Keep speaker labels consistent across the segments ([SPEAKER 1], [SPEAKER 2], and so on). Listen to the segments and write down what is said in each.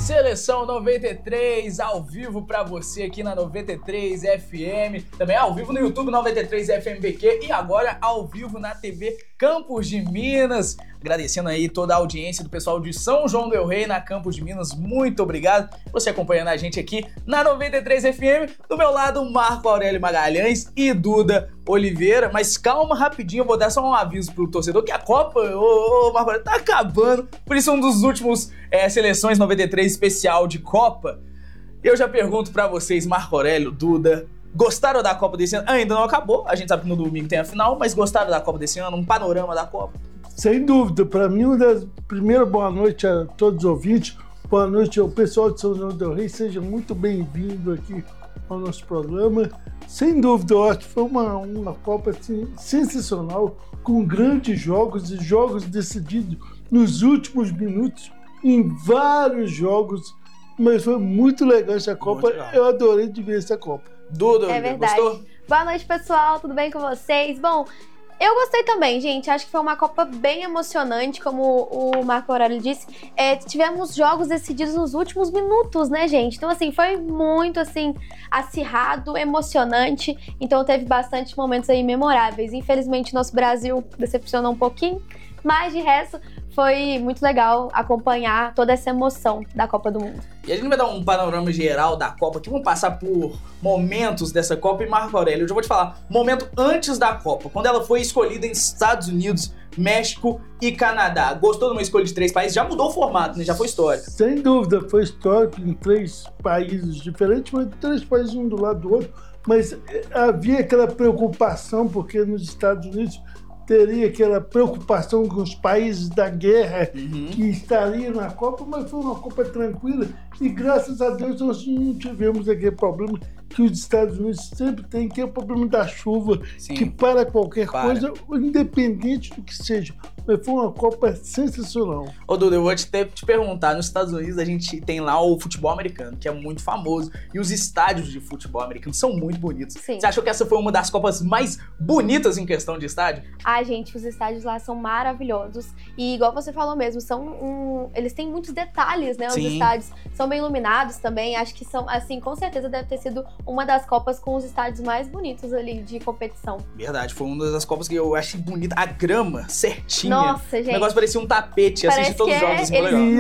[SPEAKER 1] Seleção 93, ao vivo pra você aqui na 93 FM, também ao vivo no YouTube 93 FMBQ e agora ao vivo na TV Campos de Minas. Agradecendo aí toda a audiência do pessoal de São João del Rei na Campos de Minas, muito obrigado você acompanhando a gente aqui na 93 FM. Do meu lado, Marco Aurélio Magalhães e Duda Oliveira, mas calma rapidinho, eu vou dar só um aviso pro torcedor que a Copa, Marco Aurélio, tá acabando, por isso um dos últimos Seleções 93 especial de Copa. Eu já pergunto pra vocês, Marco Aurélio, Duda, gostaram da Copa desse ano? Ainda não acabou, a gente sabe que no domingo tem a final, mas gostaram da Copa desse ano, um panorama da Copa?
[SPEAKER 2] Sem dúvida, para mim, primeiro, boa noite a todos os ouvintes, boa noite ao pessoal de São João del Rei, seja muito bem-vindo aqui ao nosso programa. Sem dúvida, eu acho que foi uma Copa assim, sensacional, com grandes jogos e jogos decididos nos últimos minutos, em vários jogos, mas foi muito legal essa Copa, eu adorei de ver essa Copa.
[SPEAKER 1] Duda,
[SPEAKER 3] é verdade.
[SPEAKER 1] Gostou?
[SPEAKER 3] Boa noite, pessoal, tudo bem com vocês? Bom, eu gostei também, gente. Acho que foi uma Copa bem emocionante, como o Marco Aurélio disse. Tivemos jogos decididos nos últimos minutos, né, gente? Então, assim, foi muito, assim, acirrado, emocionante. Então, teve bastante momentos aí memoráveis. Infelizmente, nosso Brasil decepcionou um pouquinho, mas, de resto, foi muito legal acompanhar toda essa emoção da Copa do Mundo.
[SPEAKER 1] E a gente vai dar um panorama geral da Copa, que vamos passar por momentos dessa Copa. E Marco Aurélio, eu já vou te falar, momento antes da Copa, quando ela foi escolhida em Estados Unidos, México e Canadá. Gostou de uma escolha de 3 países? Já mudou o formato, né? Já foi histórico.
[SPEAKER 2] Sem dúvida, foi histórico em 3 países diferentes, mas 3 países um do lado do outro. Mas havia aquela preocupação, porque nos Estados Unidos teria aquela preocupação com os países da guerra que estariam na Copa, mas foi uma Copa tranquila e graças a Deus nós não tivemos aquele problema que os Estados Unidos sempre têm, que é o problema da chuva, sim, que para qualquer coisa, independente do que seja. Mas foi uma Copa sensacional.
[SPEAKER 1] Ô Duda, eu vou te perguntar, nos Estados Unidos a gente tem lá o futebol americano, que é muito famoso, e os estádios de futebol americano são muito bonitos. Sim. Você achou que essa foi uma das Copas mais bonitas em questão de estádio?
[SPEAKER 3] Ah, gente, os estádios lá são maravilhosos, e igual você falou mesmo, eles têm muitos detalhes, né, os Sim. estádios são bem iluminados também, acho que são, assim, com certeza deve ter sido uma das Copas com os estádios mais bonitos ali de competição.
[SPEAKER 1] Verdade, foi uma das Copas que eu achei bonita, a grama certinha.
[SPEAKER 3] Nossa, gente.
[SPEAKER 1] O negócio parecia um tapete, assiste todos os jogos.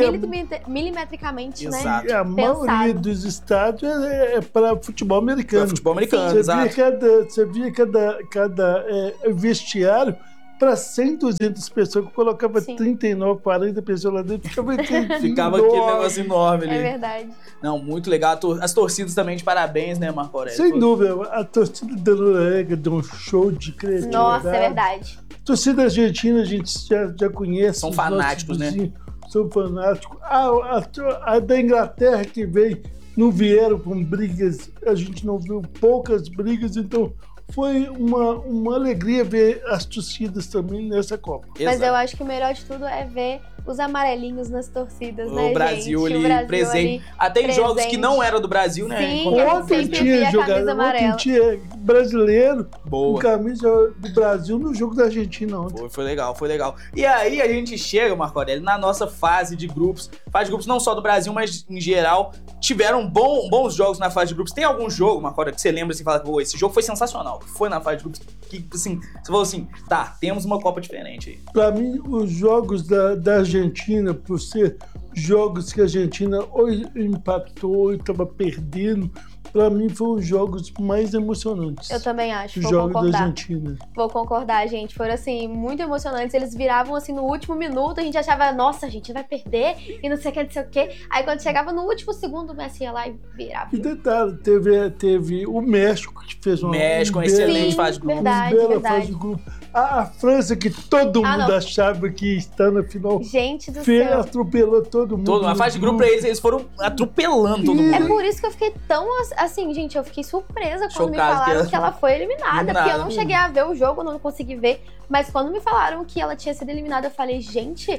[SPEAKER 3] Milimetricamente,
[SPEAKER 1] exato,
[SPEAKER 3] né?
[SPEAKER 2] E a maioria dos estádios é para futebol americano.
[SPEAKER 1] Para futebol americano,
[SPEAKER 2] Sim.
[SPEAKER 1] exato.
[SPEAKER 2] Você via cada vestiário para 100, 200 pessoas, que colocava Sim. 39, 40 pessoas lá dentro, ficava aquele
[SPEAKER 1] negócio enorme ali.
[SPEAKER 3] É verdade.
[SPEAKER 1] Não, muito legal. As torcidas também de parabéns, né, Marco Aurélio?
[SPEAKER 2] Sem dúvida. A torcida da Noruega deu um show de criatividade.
[SPEAKER 3] Nossa, é verdade.
[SPEAKER 2] A torcida argentina a gente já conhece.
[SPEAKER 1] São fanáticos, né?
[SPEAKER 2] São fanáticos. A da Inglaterra que veio, não vieram com brigas, a gente não viu poucas brigas, então foi uma alegria ver as torcidas também nessa Copa.
[SPEAKER 3] Mas eu acho que o melhor de tudo é ver os amarelinhos nas torcidas, né,
[SPEAKER 1] o Brasil
[SPEAKER 3] gente?
[SPEAKER 1] ali presente. Até em jogos que não eram do Brasil, né?
[SPEAKER 3] Sim,
[SPEAKER 2] ontem tinha jogador, tinha brasileiro com camisa do Brasil no jogo da Argentina ontem.
[SPEAKER 1] Foi legal, foi legal. E aí a gente chega, Marco Aurélio, na nossa fase de grupos. Fase de grupos não só do Brasil, mas em geral, tiveram bons jogos na fase de grupos. Tem algum jogo, Marco Aurélio, que você lembra assim, fala que esse jogo foi sensacional, que foi na fase de grupos, que assim, você falou assim, tá, temos uma Copa diferente aí.
[SPEAKER 2] Pra mim, os jogos da Argentina, por ser jogos que a Argentina ou empatou ou estava perdendo, pra mim foram os jogos mais emocionantes.
[SPEAKER 3] Eu também acho,
[SPEAKER 2] vou concordar. Da Argentina.
[SPEAKER 3] Vou concordar, gente. Foram, assim, muito emocionantes. Eles viravam, assim, no último minuto, a gente achava, nossa, a gente vai perder, e não sei o que, não sei o que. Aí, quando chegava no último segundo, o Messi ia lá e virava.
[SPEAKER 2] E detalhe, teve o México, que fez uma
[SPEAKER 1] excelente fase de grupo.
[SPEAKER 3] Verdade.
[SPEAKER 2] Fase de grupo. A França, que todo mundo achava que ia estar na final,
[SPEAKER 3] gente do céu,
[SPEAKER 2] atropelou todo mundo.
[SPEAKER 1] Na fase de grupo, eles foram atropelando todo mundo.
[SPEAKER 3] É por isso que eu fiquei tão, assim, gente, eu fiquei surpresa quando me falaram que ela foi eliminada, porque eu não cheguei a ver o jogo, não consegui ver, mas quando me falaram que ela tinha sido eliminada, eu falei, gente,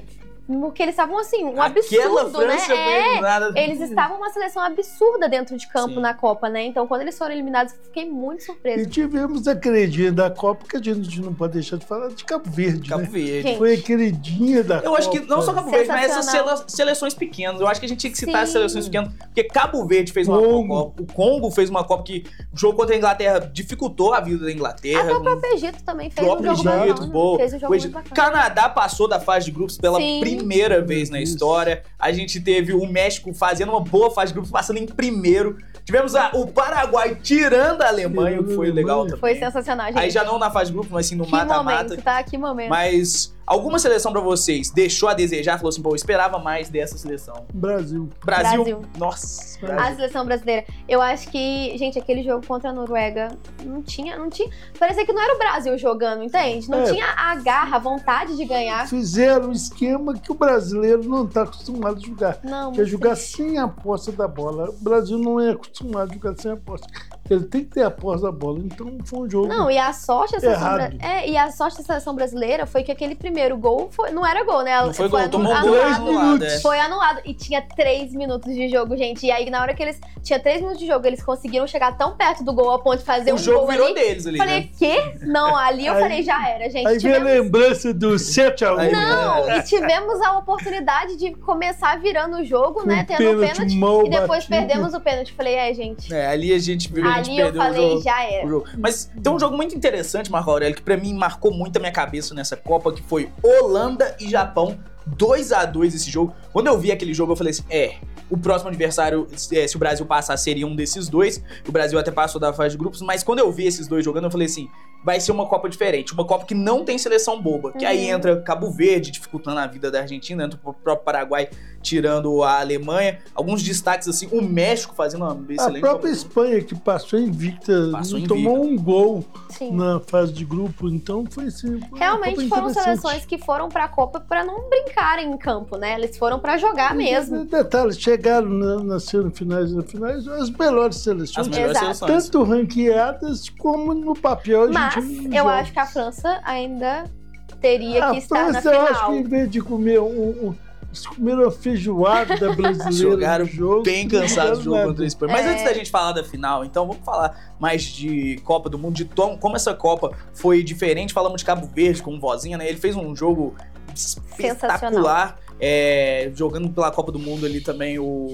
[SPEAKER 3] Porque eles estavam assim, um
[SPEAKER 1] Aquela
[SPEAKER 3] absurdo,
[SPEAKER 1] França foi
[SPEAKER 3] né?
[SPEAKER 1] eliminada.
[SPEAKER 3] Eles estavam uma seleção absurda dentro de campo
[SPEAKER 1] Sim.
[SPEAKER 3] na Copa, né? Então, quando eles foram eliminados, eu fiquei muito
[SPEAKER 2] E
[SPEAKER 3] surpresa.
[SPEAKER 2] tivemos a queridinha da Copa, que a gente não pode deixar de falar de Cabo Verde,
[SPEAKER 1] Cabo
[SPEAKER 2] né?
[SPEAKER 1] Verde.
[SPEAKER 3] Gente,
[SPEAKER 2] Foi a queridinha da Copa.
[SPEAKER 1] Eu acho que não só Cabo Verde, mas essas
[SPEAKER 3] Sensacional.
[SPEAKER 1] seleções pequenas. Eu acho que a gente tinha que citar as
[SPEAKER 3] Sim.
[SPEAKER 1] seleções pequenas, porque Cabo Verde fez uma
[SPEAKER 2] Congo.
[SPEAKER 1] Copa, o Congo fez uma Copa que o jogo contra a Inglaterra dificultou a vida da Inglaterra.
[SPEAKER 3] Até o próprio Egito também fez um
[SPEAKER 1] próprio
[SPEAKER 3] jogo
[SPEAKER 1] Egito,
[SPEAKER 3] bacana.
[SPEAKER 1] boa.
[SPEAKER 3] Fez um jogo
[SPEAKER 1] O
[SPEAKER 3] muito
[SPEAKER 1] Egito-
[SPEAKER 3] bacana.
[SPEAKER 1] Canadá passou da fase de grupos pela
[SPEAKER 3] Sim.
[SPEAKER 1] primeira vez na
[SPEAKER 2] Isso.
[SPEAKER 1] história. A gente teve o México fazendo uma boa fase de grupos, passando em primeiro. Tivemos o Paraguai tirando a Alemanha, o que foi
[SPEAKER 2] Tirando a
[SPEAKER 1] legal
[SPEAKER 2] Alemanha.
[SPEAKER 1] também.
[SPEAKER 3] Foi sensacional, gente.
[SPEAKER 1] Aí já não na fase de grupos, mas sim no
[SPEAKER 3] Que
[SPEAKER 1] mata-mata.
[SPEAKER 3] momento, tá? Que momento.
[SPEAKER 1] Mas alguma seleção pra vocês deixou a desejar? Falou assim, pô, eu esperava mais dessa seleção.
[SPEAKER 2] Brasil.
[SPEAKER 1] Brasil. Nossa.
[SPEAKER 3] A
[SPEAKER 1] Brasil.
[SPEAKER 3] seleção brasileira. Eu acho que, gente, aquele jogo contra a Noruega não tinha. Parecia que não era o Brasil jogando, entende? Não
[SPEAKER 2] É.
[SPEAKER 3] tinha a garra, a vontade de ganhar.
[SPEAKER 2] Fizeram um esquema que o brasileiro não está acostumado a jogar.
[SPEAKER 3] Não,
[SPEAKER 2] Que é
[SPEAKER 3] mas
[SPEAKER 2] jogar
[SPEAKER 3] sim.
[SPEAKER 2] sem a posse da bola. O Brasil não é acostumado a jogar sem a posse. Ele tem que ter a posse da bola. Então foi um jogo.
[SPEAKER 3] Não, e a sorte da seleção
[SPEAKER 2] Errado.
[SPEAKER 3] e a sorte da seleção brasileira foi que aquele primeiro gol não era gol, né?
[SPEAKER 1] Não foi gol, tomou um gol
[SPEAKER 2] anulado.
[SPEAKER 1] anulado. É.
[SPEAKER 3] Foi anulado. E tinha 3 minutos de jogo, gente. E aí, na hora que eles. Tinha 3 minutos de jogo, eles conseguiram chegar tão perto do gol ao ponto de fazer
[SPEAKER 1] O
[SPEAKER 3] um
[SPEAKER 1] jogo
[SPEAKER 3] gol
[SPEAKER 1] virou
[SPEAKER 3] ali.
[SPEAKER 1] deles ali,
[SPEAKER 3] Falei,
[SPEAKER 1] né?
[SPEAKER 3] quê? Não, ali eu
[SPEAKER 2] Aí-
[SPEAKER 3] falei, já era, gente.
[SPEAKER 2] Aí vem a lembrança do 7x1.
[SPEAKER 1] Aí-
[SPEAKER 3] Não, e tivemos a oportunidade de começar virando o jogo, né? Tendo o pênalti.
[SPEAKER 2] mal
[SPEAKER 3] E depois
[SPEAKER 2] batido.
[SPEAKER 3] perdemos o pênalti. Falei, gente.
[SPEAKER 1] É, ali a gente viu, a gente
[SPEAKER 3] Ali eu
[SPEAKER 1] perdeu o
[SPEAKER 3] falei,
[SPEAKER 1] jogo.
[SPEAKER 3] já
[SPEAKER 1] o
[SPEAKER 3] era.
[SPEAKER 1] jogo. Mas tem um jogo muito interessante, Marco Aurélio, que pra mim marcou muito a minha cabeça nessa Copa, que foi Holanda e Japão, 2x2 esse jogo. Quando eu vi aquele jogo, eu falei assim, o próximo adversário, se o Brasil passar, seria um desses dois. O Brasil até passou da fase de grupos, mas quando eu vi esses dois jogando, eu falei assim, vai ser uma Copa diferente, uma Copa que não tem seleção boba, que aí entra Cabo Verde, dificultando a vida da Argentina, entra o próprio Paraguai, tirando a Alemanha. Alguns destaques, assim, o México fazendo uma
[SPEAKER 2] A
[SPEAKER 1] excelente
[SPEAKER 2] própria
[SPEAKER 1] Copa.
[SPEAKER 2] Espanha, que passou invicta,
[SPEAKER 1] Passou
[SPEAKER 2] não
[SPEAKER 1] invicta.
[SPEAKER 2] tomou um gol
[SPEAKER 3] Sim.
[SPEAKER 2] na fase de grupo. Então foi assim. Foi uma
[SPEAKER 3] Realmente
[SPEAKER 2] Copa
[SPEAKER 3] foram
[SPEAKER 2] interessante.
[SPEAKER 3] seleções que foram pra Copa pra não brincarem em campo, né? Eles foram pra jogar mesmo.
[SPEAKER 2] Detalhe, chegaram nas semifinais e na finais as melhores seleções.
[SPEAKER 1] As melhores
[SPEAKER 3] Exato.
[SPEAKER 1] seleções.
[SPEAKER 2] Tanto ranqueadas como no papel. a
[SPEAKER 3] Mas
[SPEAKER 2] gente não
[SPEAKER 3] eu
[SPEAKER 2] joga.
[SPEAKER 3] acho que a França ainda teria
[SPEAKER 2] A
[SPEAKER 3] que estar na
[SPEAKER 2] França, eu acho que
[SPEAKER 3] final.
[SPEAKER 2] em vez de comer eles comeram a feijoada brasileira
[SPEAKER 1] Jogaram
[SPEAKER 2] no jogo.
[SPEAKER 1] bem cansados do jogo
[SPEAKER 2] nada.
[SPEAKER 1] contra a Espanha. Mas
[SPEAKER 3] É.
[SPEAKER 1] antes da gente falar da final, então vamos falar mais de Copa do Mundo, de como essa Copa foi diferente. Falamos de Cabo Verde com o Vozinha, né? Ele fez um jogo espetacular. Jogando pela Copa do Mundo ali também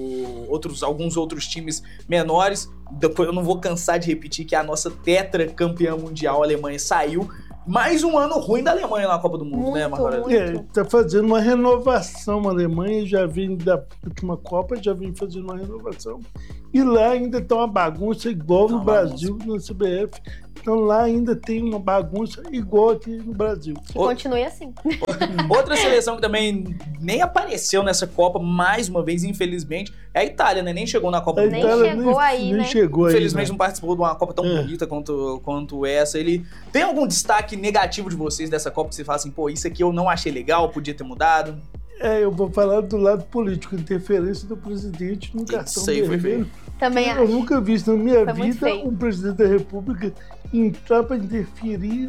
[SPEAKER 1] alguns outros times menores. Depois eu não vou cansar de repetir que a nossa tetracampeã mundial, a Alemanha, saiu. Mais um ano ruim da Alemanha na Copa do Mundo, né,
[SPEAKER 3] Muito,
[SPEAKER 1] Marco Aurélio?
[SPEAKER 3] muito.
[SPEAKER 2] Está fazendo uma renovação. A Alemanha já vem da última Copa, já vem fazendo uma renovação. E lá ainda está uma bagunça igual
[SPEAKER 1] Tá
[SPEAKER 2] no
[SPEAKER 1] uma
[SPEAKER 2] Brasil, na CBF. Então lá ainda tem uma bagunça igual aqui no Brasil.
[SPEAKER 3] Que continue assim.
[SPEAKER 1] Outra seleção que também nem apareceu nessa Copa, mais uma vez, infelizmente, é a Itália, né? Nem chegou na Copa do
[SPEAKER 3] Nem
[SPEAKER 1] Mundo.
[SPEAKER 3] chegou aí,
[SPEAKER 2] nem
[SPEAKER 3] né?
[SPEAKER 2] chegou aí,
[SPEAKER 1] Infelizmente
[SPEAKER 2] né?
[SPEAKER 1] não participou de uma Copa tão
[SPEAKER 2] É.
[SPEAKER 1] bonita quanto essa. Ele tem algum destaque negativo de vocês dessa Copa que você fala assim, pô, isso aqui eu não achei legal, podia ter mudado?
[SPEAKER 2] Eu vou falar do lado político, interferência do presidente no cartão
[SPEAKER 1] Isso aí foi
[SPEAKER 2] vermelho.
[SPEAKER 3] Também
[SPEAKER 2] Eu
[SPEAKER 3] acho.
[SPEAKER 2] nunca vi isso na minha
[SPEAKER 3] Foi muito
[SPEAKER 2] vida,
[SPEAKER 3] feio.
[SPEAKER 2] um presidente da República entrar para interferir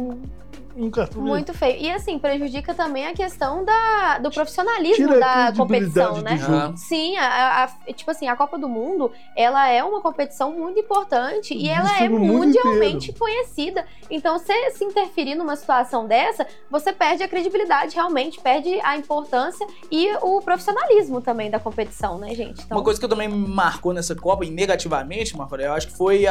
[SPEAKER 2] num cartão vermelho.
[SPEAKER 3] Muito feio. E assim, prejudica também a questão do profissionalismo
[SPEAKER 2] Tira a
[SPEAKER 3] da
[SPEAKER 2] credibilidade
[SPEAKER 3] competição, né?
[SPEAKER 2] do jogo.
[SPEAKER 1] Aham.
[SPEAKER 3] Sim, tipo assim, a Copa do Mundo, ela é uma competição muito importante e ela
[SPEAKER 2] Visto
[SPEAKER 3] é
[SPEAKER 2] no mundo
[SPEAKER 3] mundialmente
[SPEAKER 2] inteiro.
[SPEAKER 3] conhecida. Então, se interferir numa situação dessa, você perde a credibilidade, realmente, perde a importância e o profissionalismo também da competição, né, gente? Então,
[SPEAKER 1] Uma coisa que eu também me marcou nessa Copa, e negativamente, Marco Aurélio, eu acho que foi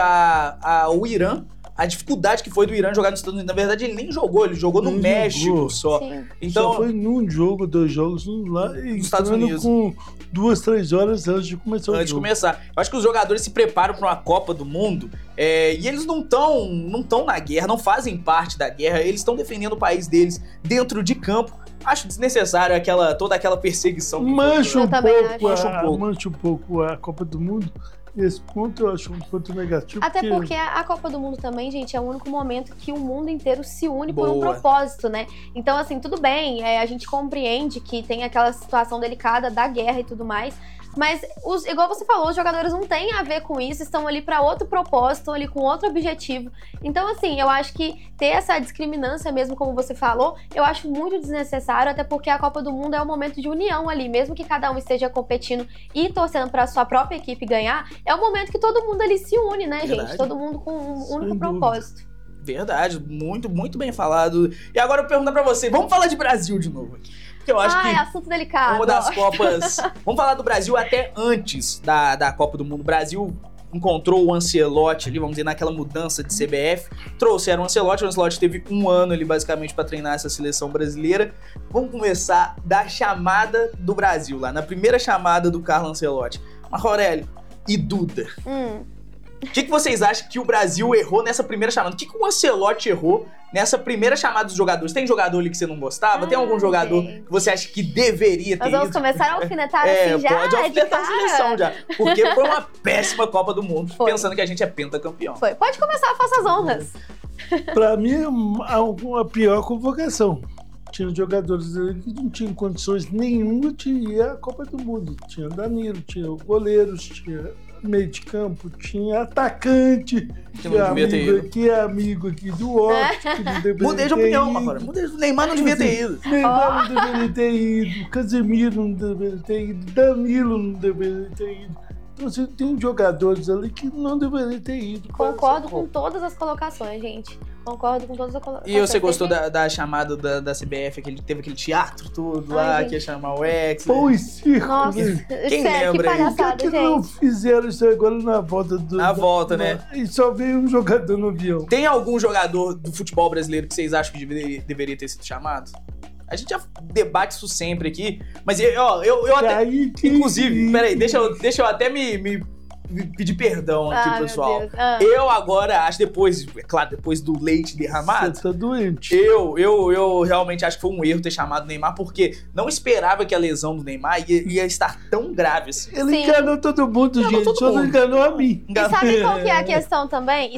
[SPEAKER 1] o Irã. A dificuldade que foi do Irã jogar nos Estados Unidos. Na verdade, ele nem jogou, ele jogou no
[SPEAKER 2] Nem
[SPEAKER 1] México
[SPEAKER 2] jogou.
[SPEAKER 1] só.
[SPEAKER 3] sim.
[SPEAKER 1] Então,
[SPEAKER 2] Só foi num jogo, 2 jogos lá, e
[SPEAKER 1] Nos Estados
[SPEAKER 2] entrando
[SPEAKER 1] Unidos.
[SPEAKER 2] com 2, 3 horas antes de começar o
[SPEAKER 1] antes de
[SPEAKER 2] jogo.
[SPEAKER 1] começar, eu acho que os jogadores se preparam para uma Copa do Mundo e eles não estão na guerra, não fazem parte da guerra, eles estão defendendo o país deles dentro de campo. Acho desnecessário toda aquela perseguição. Que
[SPEAKER 2] Mancha
[SPEAKER 3] Eu
[SPEAKER 2] um,
[SPEAKER 3] também
[SPEAKER 2] pouco
[SPEAKER 3] acho.
[SPEAKER 1] Mancha um pouco.
[SPEAKER 2] mancha um pouco a Copa do Mundo. Esse ponto eu acho um ponto negativo.
[SPEAKER 3] Até porque a Copa do Mundo também, gente, é o único momento que o mundo inteiro se une por um
[SPEAKER 1] Boa.
[SPEAKER 3] propósito, né? Então, assim, tudo bem, a gente compreende que tem aquela situação delicada da guerra e tudo mais, mas, igual você falou, os jogadores não têm a ver com isso, estão ali para outro propósito, estão ali com outro objetivo. Então, assim, eu acho que ter essa discriminância mesmo, como você falou, eu acho muito desnecessário, até porque a Copa do Mundo é um momento de união ali, mesmo que cada um esteja competindo e torcendo para sua própria equipe ganhar, é o momento que todo mundo ali se une, né,
[SPEAKER 1] Verdade.
[SPEAKER 3] gente? Todo mundo com um
[SPEAKER 2] Sem
[SPEAKER 3] único
[SPEAKER 2] dúvida.
[SPEAKER 3] propósito.
[SPEAKER 1] Verdade, muito, muito bem falado. E agora eu pergunto pra você, vamos falar de Brasil de novo aqui. Porque eu acho
[SPEAKER 3] É
[SPEAKER 1] que
[SPEAKER 3] assunto delicado.
[SPEAKER 1] uma das
[SPEAKER 3] ó.
[SPEAKER 1] Copas... Vamos falar do Brasil até antes da Copa do Mundo. O Brasil encontrou o Ancelotti ali, vamos dizer, naquela mudança de CBF. Trouxeram o Ancelotti teve um ano ali, basicamente, pra treinar essa seleção brasileira. Vamos começar da chamada do Brasil, lá na primeira chamada do Carlo Ancelotti. Marco Aurélio e Duda. O que vocês acham que o Brasil errou nessa primeira chamada? O que o Ancelotti errou nessa primeira chamada dos jogadores? Tem jogador ali que você não gostava? Tem algum jogador
[SPEAKER 3] gente.
[SPEAKER 1] que você acha que deveria ter
[SPEAKER 3] Nós vamos
[SPEAKER 1] ido?
[SPEAKER 3] começar a alfinetar assim já,
[SPEAKER 1] pode
[SPEAKER 3] de
[SPEAKER 1] alfinetar a
[SPEAKER 3] cara?
[SPEAKER 1] seleção já. Porque foi uma péssima Copa do Mundo,
[SPEAKER 3] Foi.
[SPEAKER 1] pensando que a gente é pentacampeão.
[SPEAKER 3] Foi. Pode começar, faça as honras.
[SPEAKER 2] Para mim, a pior convocação. Tinha jogadores ali que não tinham condições nenhuma de ir à Copa do Mundo. Tinha Danilo, tinha goleiros, tinha meio de campo, tinha atacante,
[SPEAKER 1] Que não devia ter ido.
[SPEAKER 2] que é amigo aqui do Otto, que não deveria
[SPEAKER 1] Mudei de
[SPEAKER 2] ter
[SPEAKER 1] opinião,
[SPEAKER 2] ido.
[SPEAKER 1] Marco. Mudei. O Neymar não devia ter ido.
[SPEAKER 2] Neymar não deveria ter ido, Casemiro não deveria ter ido, Danilo não deveria ter ido. Então, você tem jogadores ali que não deveriam ter ido. para
[SPEAKER 3] Concordo
[SPEAKER 2] essa
[SPEAKER 3] com
[SPEAKER 2] Copa.
[SPEAKER 3] todas as colocações, gente. Concordo com todas as colocações.
[SPEAKER 1] E você gostou da chamada da CBF, teve aquele teatro tudo lá,
[SPEAKER 3] Ai,
[SPEAKER 1] que ia
[SPEAKER 3] gente.
[SPEAKER 1] chamar o ex.
[SPEAKER 2] Pão e circo.
[SPEAKER 3] Nossa,
[SPEAKER 2] né?
[SPEAKER 1] Quem
[SPEAKER 3] sério, que
[SPEAKER 1] lembra aí?
[SPEAKER 2] Por que
[SPEAKER 3] palhaçada,
[SPEAKER 2] que não
[SPEAKER 3] gente.
[SPEAKER 2] fizeram isso agora na volta do.
[SPEAKER 1] Na volta, né?
[SPEAKER 2] E só veio um jogador no avião.
[SPEAKER 1] Tem algum jogador do futebol brasileiro que vocês acham que deveria ter sido chamado? A gente já debate isso sempre aqui, mas eu até...
[SPEAKER 2] Aí que-
[SPEAKER 1] Inclusive, peraí, deixa eu até me pedir perdão aqui,
[SPEAKER 3] Ah, meu
[SPEAKER 1] pessoal.
[SPEAKER 3] Deus. Ah.
[SPEAKER 1] Eu agora acho, depois do leite derramado,
[SPEAKER 2] Você tá doente.
[SPEAKER 1] eu realmente acho que foi um erro ter chamado o Neymar, porque não esperava que a lesão do Neymar ia estar tão grave assim.
[SPEAKER 2] Ele
[SPEAKER 3] Sim.
[SPEAKER 2] enganou todo mundo,
[SPEAKER 1] Enganou
[SPEAKER 2] gente.
[SPEAKER 1] todo
[SPEAKER 2] Só não
[SPEAKER 1] mundo.
[SPEAKER 2] enganou a mim.
[SPEAKER 3] E sabe qual que é a questão também?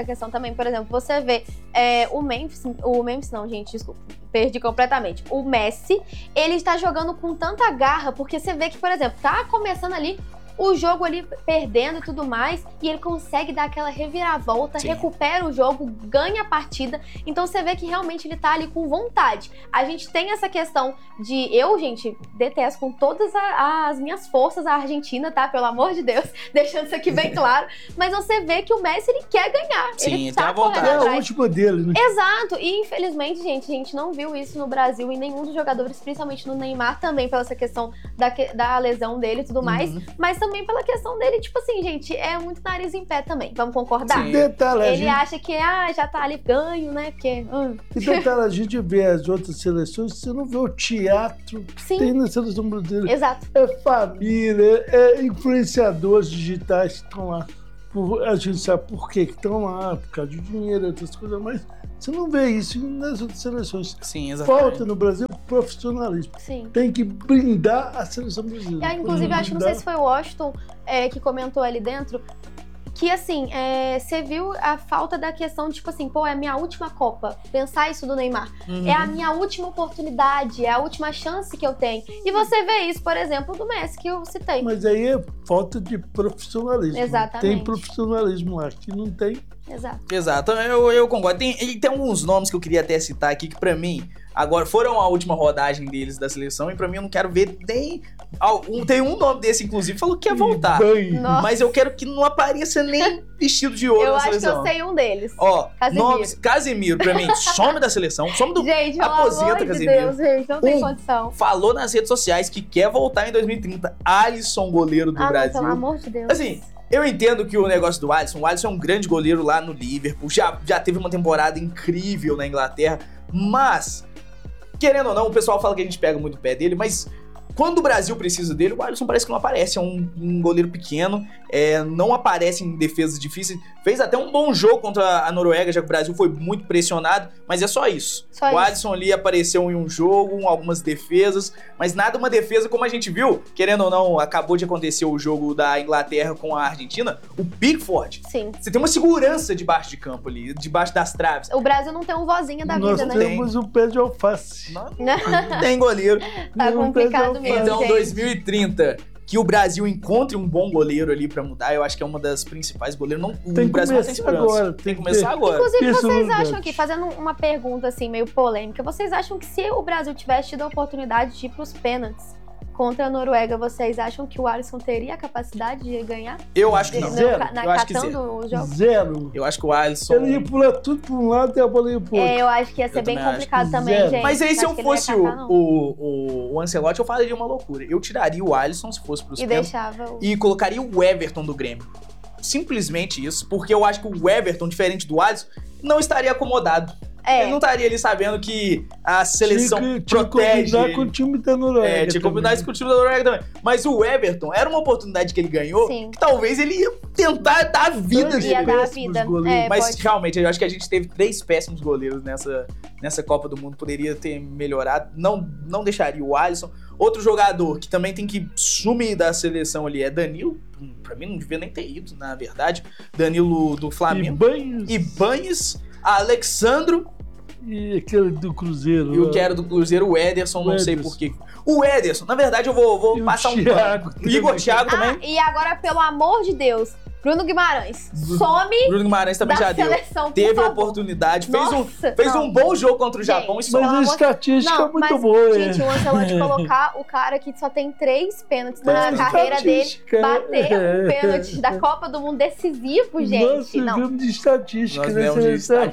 [SPEAKER 3] Por exemplo, você vê o Memphis não, gente, desculpa, perdi completamente. O Messi, ele está jogando com tanta garra, porque você vê que, por exemplo, tá começando ali o jogo ali perdendo e tudo mais, e ele consegue dar aquela reviravolta,
[SPEAKER 1] Sim.
[SPEAKER 3] recupera o jogo, ganha a partida. Então você vê que realmente ele tá ali com vontade. A gente tem essa questão de... Eu, gente, detesto com todas as minhas forças a Argentina, tá? Pelo amor de Deus, deixando isso aqui bem claro. Mas você vê que o Messi, ele quer ganhar.
[SPEAKER 1] Sim,
[SPEAKER 3] ele
[SPEAKER 1] tem
[SPEAKER 3] tá
[SPEAKER 1] a vontade.
[SPEAKER 3] correndo
[SPEAKER 2] É a
[SPEAKER 3] atrás.
[SPEAKER 2] última dele, né?
[SPEAKER 3] Exato, e infelizmente, gente, a gente não viu isso no Brasil em nenhum dos jogadores, principalmente no Neymar também, pela essa questão da lesão dele e tudo mais, mas também pela questão dele, tipo assim, gente, é muito nariz em pé também, vamos concordar?
[SPEAKER 1] Sim.
[SPEAKER 2] Detalhe, a
[SPEAKER 3] Ele
[SPEAKER 2] gente,
[SPEAKER 3] acha que, já tá ali ganho, né, porque...
[SPEAKER 2] e detalhe, a gente vê as outras seleções, você não vê o teatro que
[SPEAKER 3] Sim.
[SPEAKER 2] tem na seleção brasileira.
[SPEAKER 3] Exato,
[SPEAKER 2] É família, é influenciadores digitais que estão lá. A gente sabe por que estão lá, por causa de dinheiro, outras coisas, mas você não vê isso nas outras seleções.
[SPEAKER 1] Sim, exatamente.
[SPEAKER 2] Falta no Brasil profissionalismo.
[SPEAKER 3] sim.
[SPEAKER 2] Tem que blindar a seleção brasileira.
[SPEAKER 3] Inclusive, eu acho que não sei se foi o Washington que comentou ali dentro, que assim, você viu a falta da questão, tipo assim, pô, é a minha última Copa. Pensar isso do Neymar.
[SPEAKER 1] Uhum.
[SPEAKER 3] É a minha última oportunidade, é a última chance que eu tenho. E você vê isso, por exemplo, do Messi, que eu citei.
[SPEAKER 2] Mas aí é falta de profissionalismo.
[SPEAKER 3] Exatamente.
[SPEAKER 2] Tem profissionalismo lá, que não tem.
[SPEAKER 3] Exato.
[SPEAKER 1] Exato, eu concordo. Tem alguns nomes que eu queria até citar aqui que pra mim, agora foram a última rodagem deles da seleção e pra mim eu não quero ver nem... Tem um nome desse, inclusive, falou que quer voltar.
[SPEAKER 2] Bem,
[SPEAKER 3] Nossa.
[SPEAKER 1] Mas eu quero que não apareça nem vestido de ouro
[SPEAKER 3] Eu
[SPEAKER 1] na
[SPEAKER 3] acho que
[SPEAKER 1] seleção.
[SPEAKER 3] eu sei um deles.
[SPEAKER 1] Ó,
[SPEAKER 3] Casemiro.
[SPEAKER 1] nomes... Casemiro, pra mim, some da seleção, some do...
[SPEAKER 3] Gente, pelo
[SPEAKER 1] aposenta,
[SPEAKER 3] amor de
[SPEAKER 1] Casemiro.
[SPEAKER 3] Deus, gente, não tem
[SPEAKER 1] Um.
[SPEAKER 3] condição.
[SPEAKER 1] Falou nas redes sociais que quer voltar em 2030. Alisson, goleiro do
[SPEAKER 3] Não,
[SPEAKER 1] Brasil.
[SPEAKER 3] pelo amor de Deus.
[SPEAKER 1] Assim, eu entendo que o negócio do Alisson, o Alisson é um grande goleiro lá no Liverpool, já teve uma temporada incrível na Inglaterra, mas, querendo ou não, o pessoal fala que a gente pega muito o pé dele, mas quando o Brasil precisa dele, o Alisson parece que não aparece, é um goleiro pequeno, não aparece em defesas difíceis. Fez até um bom jogo contra a Noruega, já que o Brasil foi muito pressionado, mas é só isso. O Alisson ali apareceu em um jogo, algumas defesas, mas nada uma defesa como a gente viu, querendo ou não, acabou de acontecer o jogo da Inglaterra com a Argentina, o Pickford.
[SPEAKER 3] Sim.
[SPEAKER 1] Você tem uma segurança debaixo de campo ali, debaixo das traves.
[SPEAKER 3] O Brasil não tem um vozinha da vida, né?
[SPEAKER 2] Nós temos um pé de alface.
[SPEAKER 1] Não tem goleiro.
[SPEAKER 3] Tá complicado mesmo,
[SPEAKER 1] Então,
[SPEAKER 3] gente.
[SPEAKER 1] 2030... que o Brasil encontre um bom goleiro ali pra mudar, eu acho que é uma das principais goleiros. O Brasil não tem segurança.
[SPEAKER 2] Agora,
[SPEAKER 1] tem que começar agora.
[SPEAKER 3] Inclusive,
[SPEAKER 2] Isso
[SPEAKER 3] vocês
[SPEAKER 2] é verdade.
[SPEAKER 3] acham que, fazendo uma pergunta assim, meio polêmica, vocês acham que se o Brasil tivesse tido a oportunidade de ir pros pênaltis contra a Noruega, vocês acham que o Alisson teria a capacidade de ganhar?
[SPEAKER 1] Eu acho que não.
[SPEAKER 2] Zero.
[SPEAKER 1] Eu acho que
[SPEAKER 3] Catando o jogo?
[SPEAKER 2] Zero.
[SPEAKER 1] Eu acho que o Alisson...
[SPEAKER 2] Ele ia pular tudo pra um lado e a bola ia pro outro.
[SPEAKER 3] Eu acho que ia ser bem
[SPEAKER 1] também
[SPEAKER 3] complicado
[SPEAKER 2] acho.
[SPEAKER 3] também,
[SPEAKER 2] Zero.
[SPEAKER 3] gente.
[SPEAKER 1] Mas aí, se
[SPEAKER 3] Acho
[SPEAKER 1] eu
[SPEAKER 3] que ele não ia
[SPEAKER 1] fosse
[SPEAKER 3] catar, não.
[SPEAKER 1] o Ancelotti, eu falaria uma loucura. Eu tiraria o Alisson, se fosse pros
[SPEAKER 3] E
[SPEAKER 1] pênaltis,
[SPEAKER 3] deixava o...
[SPEAKER 1] e colocaria o Everton do Grêmio. Simplesmente isso, porque eu acho que o Everton, diferente do Alisson, não estaria acomodado. Ele não estaria ali sabendo que a seleção protege.
[SPEAKER 2] Tinha que combinar com o time da Noruega.
[SPEAKER 1] Tinha que combinar isso com o time da Noruega também. Mas o Everton era uma oportunidade que ele ganhou,
[SPEAKER 3] Sim.
[SPEAKER 1] que talvez ele ia tentar dar a vida
[SPEAKER 3] Ia
[SPEAKER 1] dele.
[SPEAKER 3] dar a vida.
[SPEAKER 1] Mas
[SPEAKER 3] Pode.
[SPEAKER 1] realmente, eu acho que a gente teve 3 péssimos goleiros nessa Copa do Mundo. Poderia ter melhorado. Não deixaria o Alisson. Outro jogador que também tem que sumir da seleção ali é Danilo. Pra mim, não devia nem ter ido, na verdade. Danilo do Flamengo. Ibanez, Alexandro.
[SPEAKER 2] E aquele do Cruzeiro.
[SPEAKER 1] E o que era do Cruzeiro, o Ederson, não sei porquê. O Ederson, na verdade, eu vou passar um pano. Igor Thiago também.
[SPEAKER 3] E agora, pelo amor de Deus, Bruno Guimarães, some
[SPEAKER 1] Bruno Guimarães também
[SPEAKER 3] da
[SPEAKER 1] já deu.
[SPEAKER 3] seleção,
[SPEAKER 1] Teve a
[SPEAKER 3] favor.
[SPEAKER 1] oportunidade,
[SPEAKER 3] Nossa,
[SPEAKER 1] fez um bom jogo contra o Japão e só.
[SPEAKER 2] Mas a estatística é muito
[SPEAKER 3] mas,
[SPEAKER 2] boa.
[SPEAKER 3] gente, o Ancelotti colocar o cara que só tem 3 pênaltis na carreira dele, bater um pênalti da Copa do Mundo decisivo, gente.
[SPEAKER 2] Nós vivemos de estatística nessa seleção.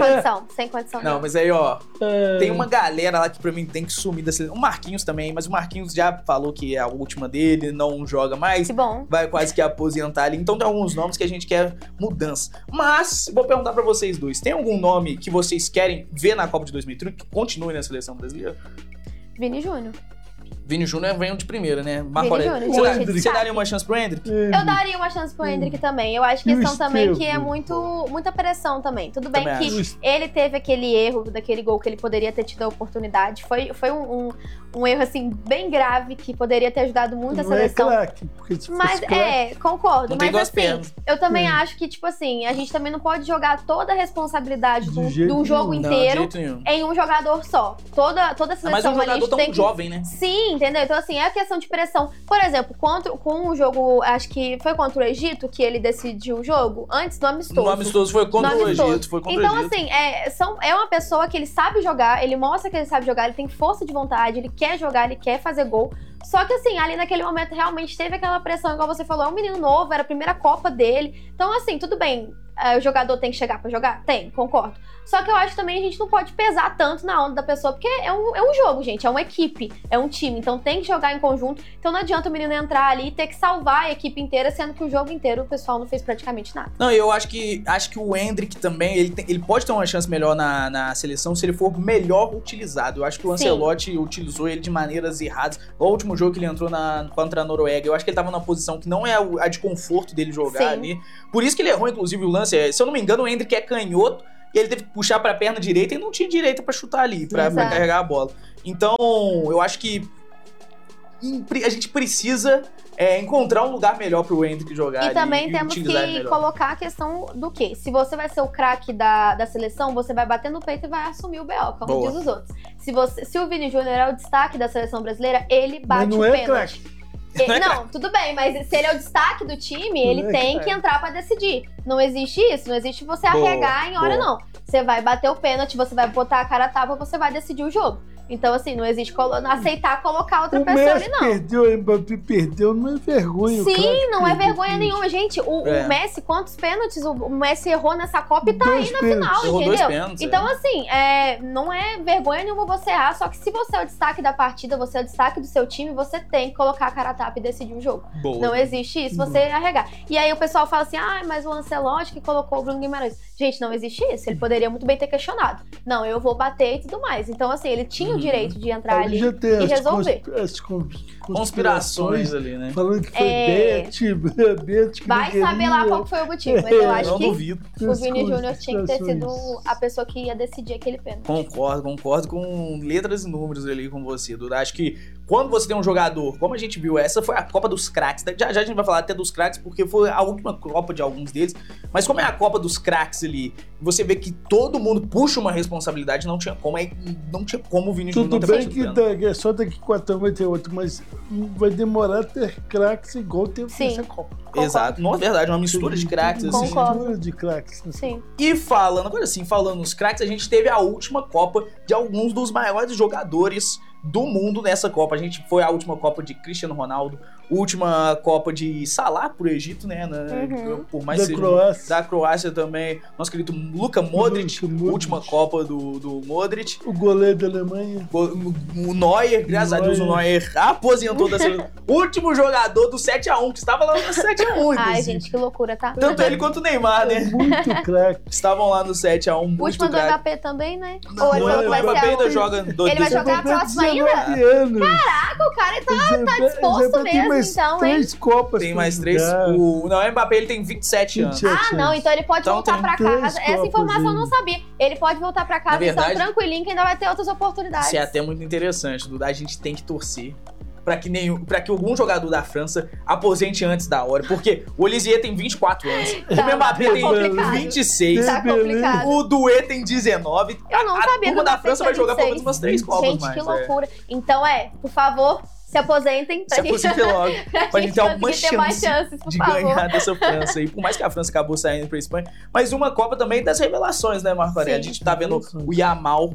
[SPEAKER 3] Sem condição.
[SPEAKER 1] Não, mas aí, ó, tem uma galera lá que pra mim tem que sumir da seleção. O Marquinhos também, mas o Marquinhos já falou que é a última dele, não joga mais.
[SPEAKER 3] Que bom.
[SPEAKER 1] Vai quase que aposentar ali. Então tem alguns nomes que a gente quer mudança. Mas, vou perguntar pra vocês dois, tem algum nome que vocês querem ver na Copa de 2030 que continue na seleção brasileira?
[SPEAKER 3] Vini Júnior.
[SPEAKER 1] Vini Júnior vem de primeira, né?
[SPEAKER 3] Marco Aurélio.
[SPEAKER 1] Você daria uma chance pro Hendrick?
[SPEAKER 3] Eu daria uma chance pro Hendrick também. Eu acho que questão também que é muita pressão também. Tudo bem
[SPEAKER 1] também
[SPEAKER 3] que ele teve aquele erro daquele gol que ele poderia ter tido a oportunidade. Foi um erro, assim, bem grave que poderia ter ajudado muito a seleção. Mas, concordo.
[SPEAKER 1] Não tem
[SPEAKER 3] mas,
[SPEAKER 1] duas
[SPEAKER 3] assim,
[SPEAKER 1] pernas.
[SPEAKER 3] eu também acho que, tipo assim, a gente também não pode jogar toda a responsabilidade de um jogo inteiro em um jogador só. Toda a seleção
[SPEAKER 1] mas um jogador tão
[SPEAKER 3] tem
[SPEAKER 1] jovem, né?
[SPEAKER 3] Sim, entendeu? Então, assim, é questão de pressão. Por exemplo, com o jogo, acho que foi contra o Egito que ele decidiu o jogo, antes do amistoso.
[SPEAKER 1] No amistoso foi contra o Egito.
[SPEAKER 3] Então, assim, é uma pessoa que ele sabe jogar, ele mostra que ele sabe jogar, ele tem força de vontade, ele quer jogar, ele quer fazer gol. Só que, assim, ali naquele momento realmente teve aquela pressão, igual você falou, é um menino novo, era a primeira Copa dele. Então, assim, tudo bem, o jogador tem que chegar pra jogar? Tem, concordo. Só que eu acho que também a gente não pode pesar tanto na onda da pessoa, porque é um jogo, gente, é uma equipe, é um time, então tem que jogar em conjunto. Então não adianta o menino entrar ali e ter que salvar a equipe inteira, sendo que o jogo inteiro o pessoal não fez praticamente nada.
[SPEAKER 1] Não, eu acho que o Hendrick também, ele pode ter uma chance melhor na seleção se ele for melhor utilizado. Eu acho que o Ancelotti utilizou ele de maneiras erradas. No último jogo que ele entrou contra a Noruega, eu acho que ele tava numa posição que não é a de conforto dele jogar ali. Por isso que ele errou, inclusive, o lance. Se eu não me engano, o Hendrick é canhoto, e ele teve que puxar pra perna direita e não tinha direita pra chutar ali, pra carregar a bola. Então, eu acho que a gente precisa encontrar um lugar melhor pro Hendrick jogar.
[SPEAKER 3] E também temos que colocar a questão do quê? Se você vai ser o craque da seleção, você vai bater no peito e vai assumir o B.O., como diz os outros. Se o Vini Júnior é o destaque da seleção brasileira, ele bate o pênalti. Não, tudo bem, mas se ele é o destaque do time, ele tem que entrar pra decidir. Não existe isso, não existe você arregar em hora, não. Você vai bater o pênalti, você vai botar a cara a tapa, você vai decidir o jogo. Então, assim, não existe aceitar colocar outra pessoa ali, não.
[SPEAKER 2] O Mbappé perdeu, não é vergonha.
[SPEAKER 3] Sim, não é vergonha nenhuma. Gente, o Messi, quantos pênaltis o Messi errou nessa Copa e tá aí na final,
[SPEAKER 1] errou
[SPEAKER 3] entendeu?
[SPEAKER 1] 2 pênaltis,
[SPEAKER 3] então, assim, não é vergonha nenhuma você errar, só que se você é o destaque da partida, você é o destaque do seu time, você tem que colocar a cara a tapa e decidir o jogo. Não existe isso, você arregar. E aí o pessoal fala assim, mas o Ancelotti que colocou o Bruno Guimarães. Gente, não existe isso. Ele poderia muito bem ter questionado. Não, eu vou bater e tudo mais. Então, assim, ele tinha o direito de entrar ali
[SPEAKER 2] já tem
[SPEAKER 3] e resolver.
[SPEAKER 2] as
[SPEAKER 1] conspirações ali, né?
[SPEAKER 2] Falando que foi Beth que
[SPEAKER 3] vai saber lá qual foi o motivo, mas eu acho
[SPEAKER 1] Não
[SPEAKER 3] que
[SPEAKER 1] duvido.
[SPEAKER 3] o Vini Júnior tinha que ter sido a pessoa que ia decidir aquele pênalti.
[SPEAKER 1] Concordo com letras e números ali com você, Duda. Acho que quando você tem um jogador, como a gente viu, essa foi a Copa dos Craques. Já a gente vai falar até dos craques, porque foi a última Copa de alguns deles. Mas como é a Copa dos Craques ali, você vê que todo mundo puxa uma responsabilidade, não tinha como o Vini Júnior não
[SPEAKER 2] ter
[SPEAKER 1] feito.
[SPEAKER 2] Tudo bem que só daqui 4 anos vai ter outro, mas vai demorar a ter craques igual teve nessa Copa.
[SPEAKER 1] Exato. Não é verdade, uma mistura de craques. Assim.
[SPEAKER 2] Mistura de craques.
[SPEAKER 3] Sim.
[SPEAKER 1] E falando nos craques, a gente teve a última Copa de alguns dos maiores jogadores do mundo nessa Copa. A gente foi a última Copa de Cristiano Ronaldo, última Copa de Salah pro Egito, né? Por mais
[SPEAKER 2] da
[SPEAKER 1] seja
[SPEAKER 2] Croácia.
[SPEAKER 1] Da Croácia também. Nosso querido Luka Modric, última Copa do Modric.
[SPEAKER 2] O goleiro da Alemanha.
[SPEAKER 1] O Neuer, graças a Deus, o Neuer aposentou da seleção. Último jogador do 7x1, que estava lá no 7x1.
[SPEAKER 3] Ai, gente, que loucura, tá?
[SPEAKER 1] Tanto ele quanto o Neymar, né?
[SPEAKER 2] Muito craque.
[SPEAKER 1] Estavam lá no 7x1, muito
[SPEAKER 3] última do
[SPEAKER 1] craque.
[SPEAKER 3] Mbappé também, né?
[SPEAKER 1] Não,
[SPEAKER 3] Ou ele falou que vai
[SPEAKER 1] Mbappé
[SPEAKER 3] ser
[SPEAKER 1] ainda
[SPEAKER 3] a
[SPEAKER 1] joga
[SPEAKER 3] Ele vai jogar a próxima ainda? Caraca, o cara tá disposto mesmo, então, hein?
[SPEAKER 2] 3 Copas.
[SPEAKER 1] Tem mais 3. O Mbappé ele tem 27 anos.
[SPEAKER 3] Não, então ele pode voltar pra casa. Essa informação eu não sabia. Ele pode voltar pra casa,
[SPEAKER 1] verdade,
[SPEAKER 3] então tranquilinho, que ainda vai ter outras oportunidades.
[SPEAKER 1] Isso é até muito interessante, Duda. A gente tem que torcer pra que algum jogador da França aposente antes da hora. Porque o Olivier tem 24 anos. O Mbappé tem 26.
[SPEAKER 3] Tá complicado.
[SPEAKER 1] O Dué tem 19.
[SPEAKER 3] Eu não sabia.
[SPEAKER 1] A turma da França vai jogar pelo menos umas 3 Copas
[SPEAKER 3] gente,
[SPEAKER 1] mais.
[SPEAKER 3] que loucura. Então por favor, se aposentem pra
[SPEAKER 1] se aposentem logo. Pra gente ter alguma
[SPEAKER 3] ter mais chances,
[SPEAKER 1] de ganhar dessa França aí. Por mais que a França acabou saindo pra Espanha. Mas uma Copa também das revelações, né, Marco Aurélio? A gente tá vendo o Yamal.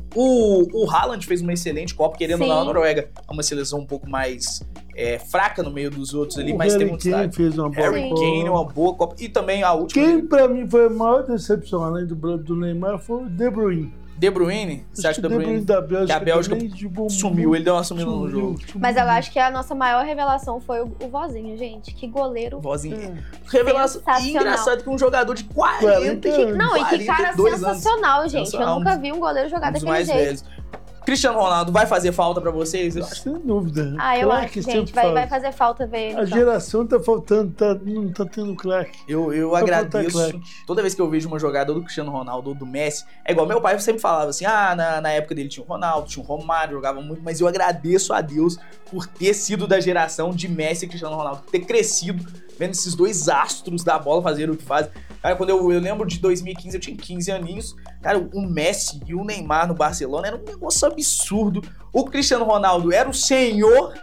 [SPEAKER 1] O Haaland fez uma excelente Copa, querendo ou não, a Noruega é uma seleção um pouco mais fraca no meio dos outros ali, mas tem um destaque.
[SPEAKER 2] Fez uma boa
[SPEAKER 1] Harry Kane, uma boa Copa. E também a última.
[SPEAKER 2] Quem pra mim foi a maior decepção, além do Neymar, foi o De Bruyne.
[SPEAKER 1] De Bruyne? Você acha que o De Bruyne
[SPEAKER 2] da Bélgica,
[SPEAKER 1] que a Bélgica sumiu, ele deu uma sumida no jogo.
[SPEAKER 3] Mas eu acho que a nossa maior revelação foi o Vozinho, gente. Que goleiro.
[SPEAKER 1] Vozinho. Revelação. E engraçado que um jogador de 40
[SPEAKER 3] anos. Não, e que cara sensacional, gente. Eu nunca vi um goleiro jogar daquele jeito.
[SPEAKER 1] Velhos. Cristiano Ronaldo vai fazer falta pra vocês?
[SPEAKER 2] Sem dúvida.
[SPEAKER 3] Eu acho, gente, vai fazer falta ver ele.
[SPEAKER 2] A geração tá faltando, não tá tendo craque.
[SPEAKER 1] Eu agradeço. Toda vez que eu vejo uma jogada do Cristiano Ronaldo ou do Messi, é igual meu pai sempre falava assim, na época dele tinha o Ronaldo, tinha o Romário, jogava muito, mas eu agradeço a Deus por ter sido da geração de Messi e Cristiano Ronaldo, ter crescido vendo esses dois astros da bola fazerem o que fazem. Cara, quando eu lembro de 2015, eu tinha 15 aninhos, cara, o Messi e o Neymar no Barcelona era um negócio absurdo. O Cristiano Ronaldo era o senhor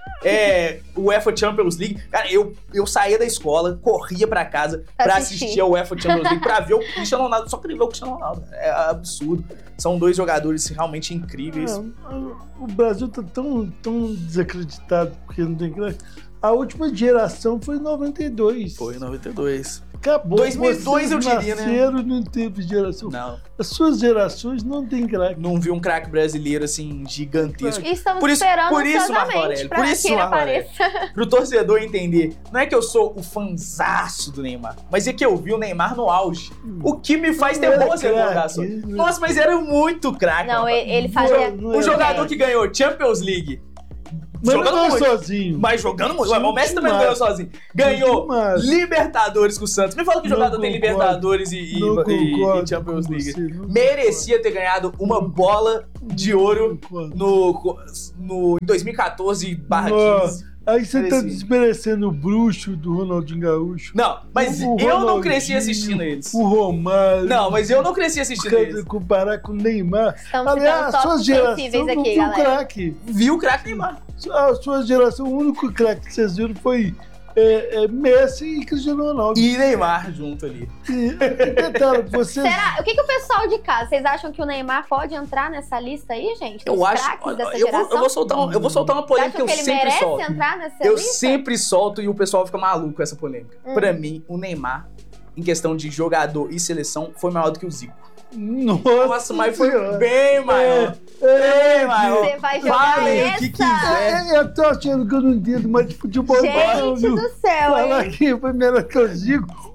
[SPEAKER 1] UEFA Champions League. Cara, eu saía da escola, corria pra casa pra assistir a UEFA Champions League, pra ver o Cristiano Ronaldo. Só queria ver o Cristiano Ronaldo. É absurdo. São dois jogadores realmente incríveis.
[SPEAKER 2] O Brasil tá tão desacreditado porque não tem craque. A última geração foi em 92.
[SPEAKER 1] Foi em 92.
[SPEAKER 2] Acabou.
[SPEAKER 1] 2002 eu diria, né?
[SPEAKER 2] Não teve geração.
[SPEAKER 1] Não.
[SPEAKER 2] As suas gerações não tem craque.
[SPEAKER 1] Não vi um craque brasileiro assim gigantesco.
[SPEAKER 3] Estamos esperando
[SPEAKER 1] por isso, Marco Aurélio,
[SPEAKER 3] pra que ele apareça.
[SPEAKER 1] Pro torcedor entender, não é que eu sou o fanzaço do Neymar, mas é que eu vi o Neymar no auge. O que me faz ter boas recordações. Nossa, mas era muito craque.
[SPEAKER 3] Não, ele fazia...
[SPEAKER 1] O jogador que ganhou Champions League.
[SPEAKER 2] Mas jogando muito. Sozinho.
[SPEAKER 1] Mas jogando muito. O Messi também não ganhou sozinho. Ganhou Libertadores com o Santos. Me fala que jogador tem Libertadores e Champions League. Merecia ter ganhado uma bola de ouro em 2014/15.
[SPEAKER 2] Aí você tá desmerecendo o bruxo do Ronaldinho Gaúcho.
[SPEAKER 1] Não, mas eu não cresci assistindo eles.
[SPEAKER 2] O Romário.
[SPEAKER 1] Não, mas eu não cresci assistindo eles.
[SPEAKER 2] Comparar com o Neymar.
[SPEAKER 3] Aliás,
[SPEAKER 2] a sua geração não viu o craque.
[SPEAKER 1] Viu o craque Neymar.
[SPEAKER 2] A sua geração, o único craque que vocês viram foi Messi e Cristiano Ronaldo.
[SPEAKER 1] E Neymar junto ali.
[SPEAKER 3] Será? O que o pessoal de casa, vocês acham que o Neymar pode entrar nessa lista aí, gente?
[SPEAKER 1] Eu acho. Eu vou soltar uma polêmica que eu sempre solto.
[SPEAKER 3] Entrar nessa
[SPEAKER 1] eu
[SPEAKER 3] lista?
[SPEAKER 1] sempre solto e o pessoal fica maluco com essa polêmica. Pra mim, o Neymar, em questão de jogador e seleção, foi maior do que o Zico.
[SPEAKER 2] Nossa,
[SPEAKER 1] mas foi bem maior. Bem maior.
[SPEAKER 3] Você vai jogar
[SPEAKER 1] Falem o que quiser.
[SPEAKER 2] Eu tô achando que eu não entendo mais de futebol.
[SPEAKER 3] Gente do céu,
[SPEAKER 2] falar que foi melhor que o Zico.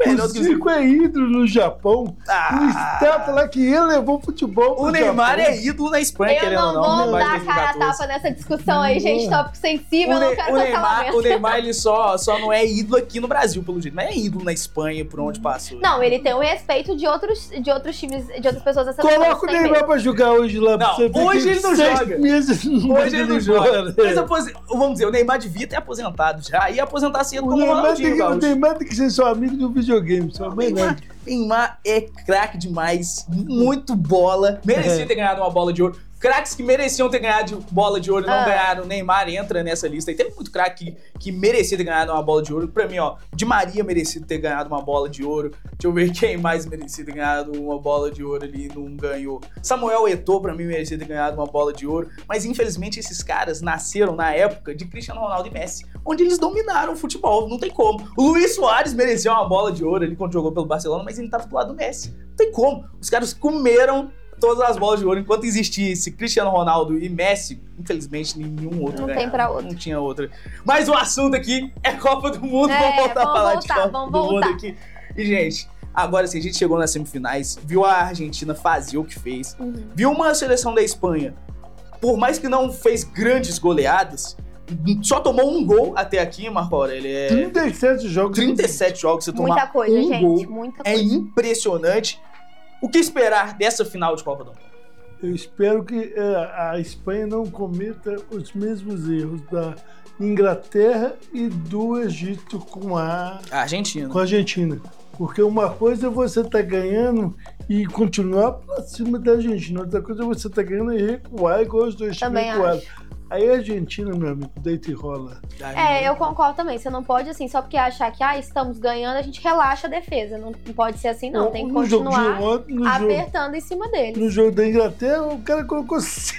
[SPEAKER 1] melhor
[SPEAKER 2] O
[SPEAKER 1] do que o
[SPEAKER 2] Zico é ídolo no Japão. O estátua lá que ele levou o futebol pro
[SPEAKER 1] O Neymar
[SPEAKER 2] Japão.
[SPEAKER 1] é ídolo na Espanha,
[SPEAKER 3] Eu
[SPEAKER 1] querendo ou
[SPEAKER 3] não
[SPEAKER 1] não. O
[SPEAKER 3] vou
[SPEAKER 1] Neymar
[SPEAKER 3] dar
[SPEAKER 1] de
[SPEAKER 3] cara a
[SPEAKER 1] 2014.
[SPEAKER 3] tapa nessa discussão aí, gente. Tópico sensível, eu não quero
[SPEAKER 1] O
[SPEAKER 3] cancelamento.
[SPEAKER 1] Neymar, ele só não é ídolo aqui no Brasil, pelo jeito. Mas é ídolo na Espanha, por onde passou.
[SPEAKER 3] Não, ele tem o respeito de outros times, de outras pessoas dessa
[SPEAKER 2] Coloca o Neymar pra jogar hoje lá. pra
[SPEAKER 1] Não,
[SPEAKER 2] você ver
[SPEAKER 1] hoje
[SPEAKER 2] que
[SPEAKER 1] ele não
[SPEAKER 2] 6
[SPEAKER 1] joga.
[SPEAKER 2] meses não
[SPEAKER 1] Hoje
[SPEAKER 2] manda
[SPEAKER 1] ele não
[SPEAKER 2] embora.
[SPEAKER 1] joga. Mas, vamos dizer, o Neymar devia ter aposentado já. Ia aposentar cedo
[SPEAKER 2] O
[SPEAKER 1] como o
[SPEAKER 2] Neymar,
[SPEAKER 1] Ronaldinho,
[SPEAKER 2] o
[SPEAKER 1] Gaúcho.
[SPEAKER 2] Neymar tem que ser só amigo do videogame, só mais nada.
[SPEAKER 1] Neymar é craque demais, muito bola, merecia ter ganhado uma bola de ouro. Craques que mereciam ter ganhado bola de ouro não ganharam. O Neymar entra nessa lista. E teve muito craque que merecia ter ganhado uma bola de ouro. Pra mim, ó, Di Maria merecia ter ganhado uma bola de ouro. Deixa eu ver quem mais merecia ter ganhado uma bola de ouro ali, não ganhou. Samuel Eto'o, pra mim, merecia ter ganhado uma bola de ouro. Mas, infelizmente, esses caras nasceram na época de Cristiano Ronaldo e Messi, onde eles dominaram o futebol, não tem como. O Luis Soares merecia uma bola de ouro ali quando jogou pelo Barcelona, mas ele tava do lado do Messi. Não tem como. Os caras comeram todas as bolas de ouro. Enquanto existisse Cristiano Ronaldo e Messi, infelizmente nenhum outro
[SPEAKER 3] Não
[SPEAKER 1] ganhava.
[SPEAKER 3] tem pra outro.
[SPEAKER 1] Não tinha outro. Mas o assunto aqui é Copa do Mundo. Vamos voltar a falar de Copa do Mundo aqui. E, gente, agora sim, a gente chegou nas semifinais, viu a Argentina fazer o que fez, viu uma seleção da Espanha, por mais que não fez grandes goleadas, só tomou um gol até aqui, Marco Aurélio.
[SPEAKER 2] 37 jogos.
[SPEAKER 1] 37 jogos, você tomar
[SPEAKER 3] Muita coisa,
[SPEAKER 1] um
[SPEAKER 3] gente.
[SPEAKER 1] gol.
[SPEAKER 3] Muita
[SPEAKER 1] É
[SPEAKER 3] coisa.
[SPEAKER 1] impressionante. O que esperar dessa final de Copa do Mundo?
[SPEAKER 2] Eu espero que a Espanha não cometa os mesmos erros da Inglaterra e do Egito com a
[SPEAKER 1] Argentina.
[SPEAKER 2] Argentina. Porque uma coisa é você estar ganhando e continuar pra cima da Argentina. Outra coisa é você estar ganhando e recuar igual os dois times
[SPEAKER 3] Também
[SPEAKER 2] recuaram.
[SPEAKER 3] acho.
[SPEAKER 2] Aí a Argentina, meu amigo, deita e rola.
[SPEAKER 3] Eu concordo também. Você não pode, assim, só porque achar que estamos ganhando, a gente relaxa a defesa. Não pode ser assim, não. Tem que continuar apertando em cima deles.
[SPEAKER 2] No jogo da Inglaterra, o cara colocou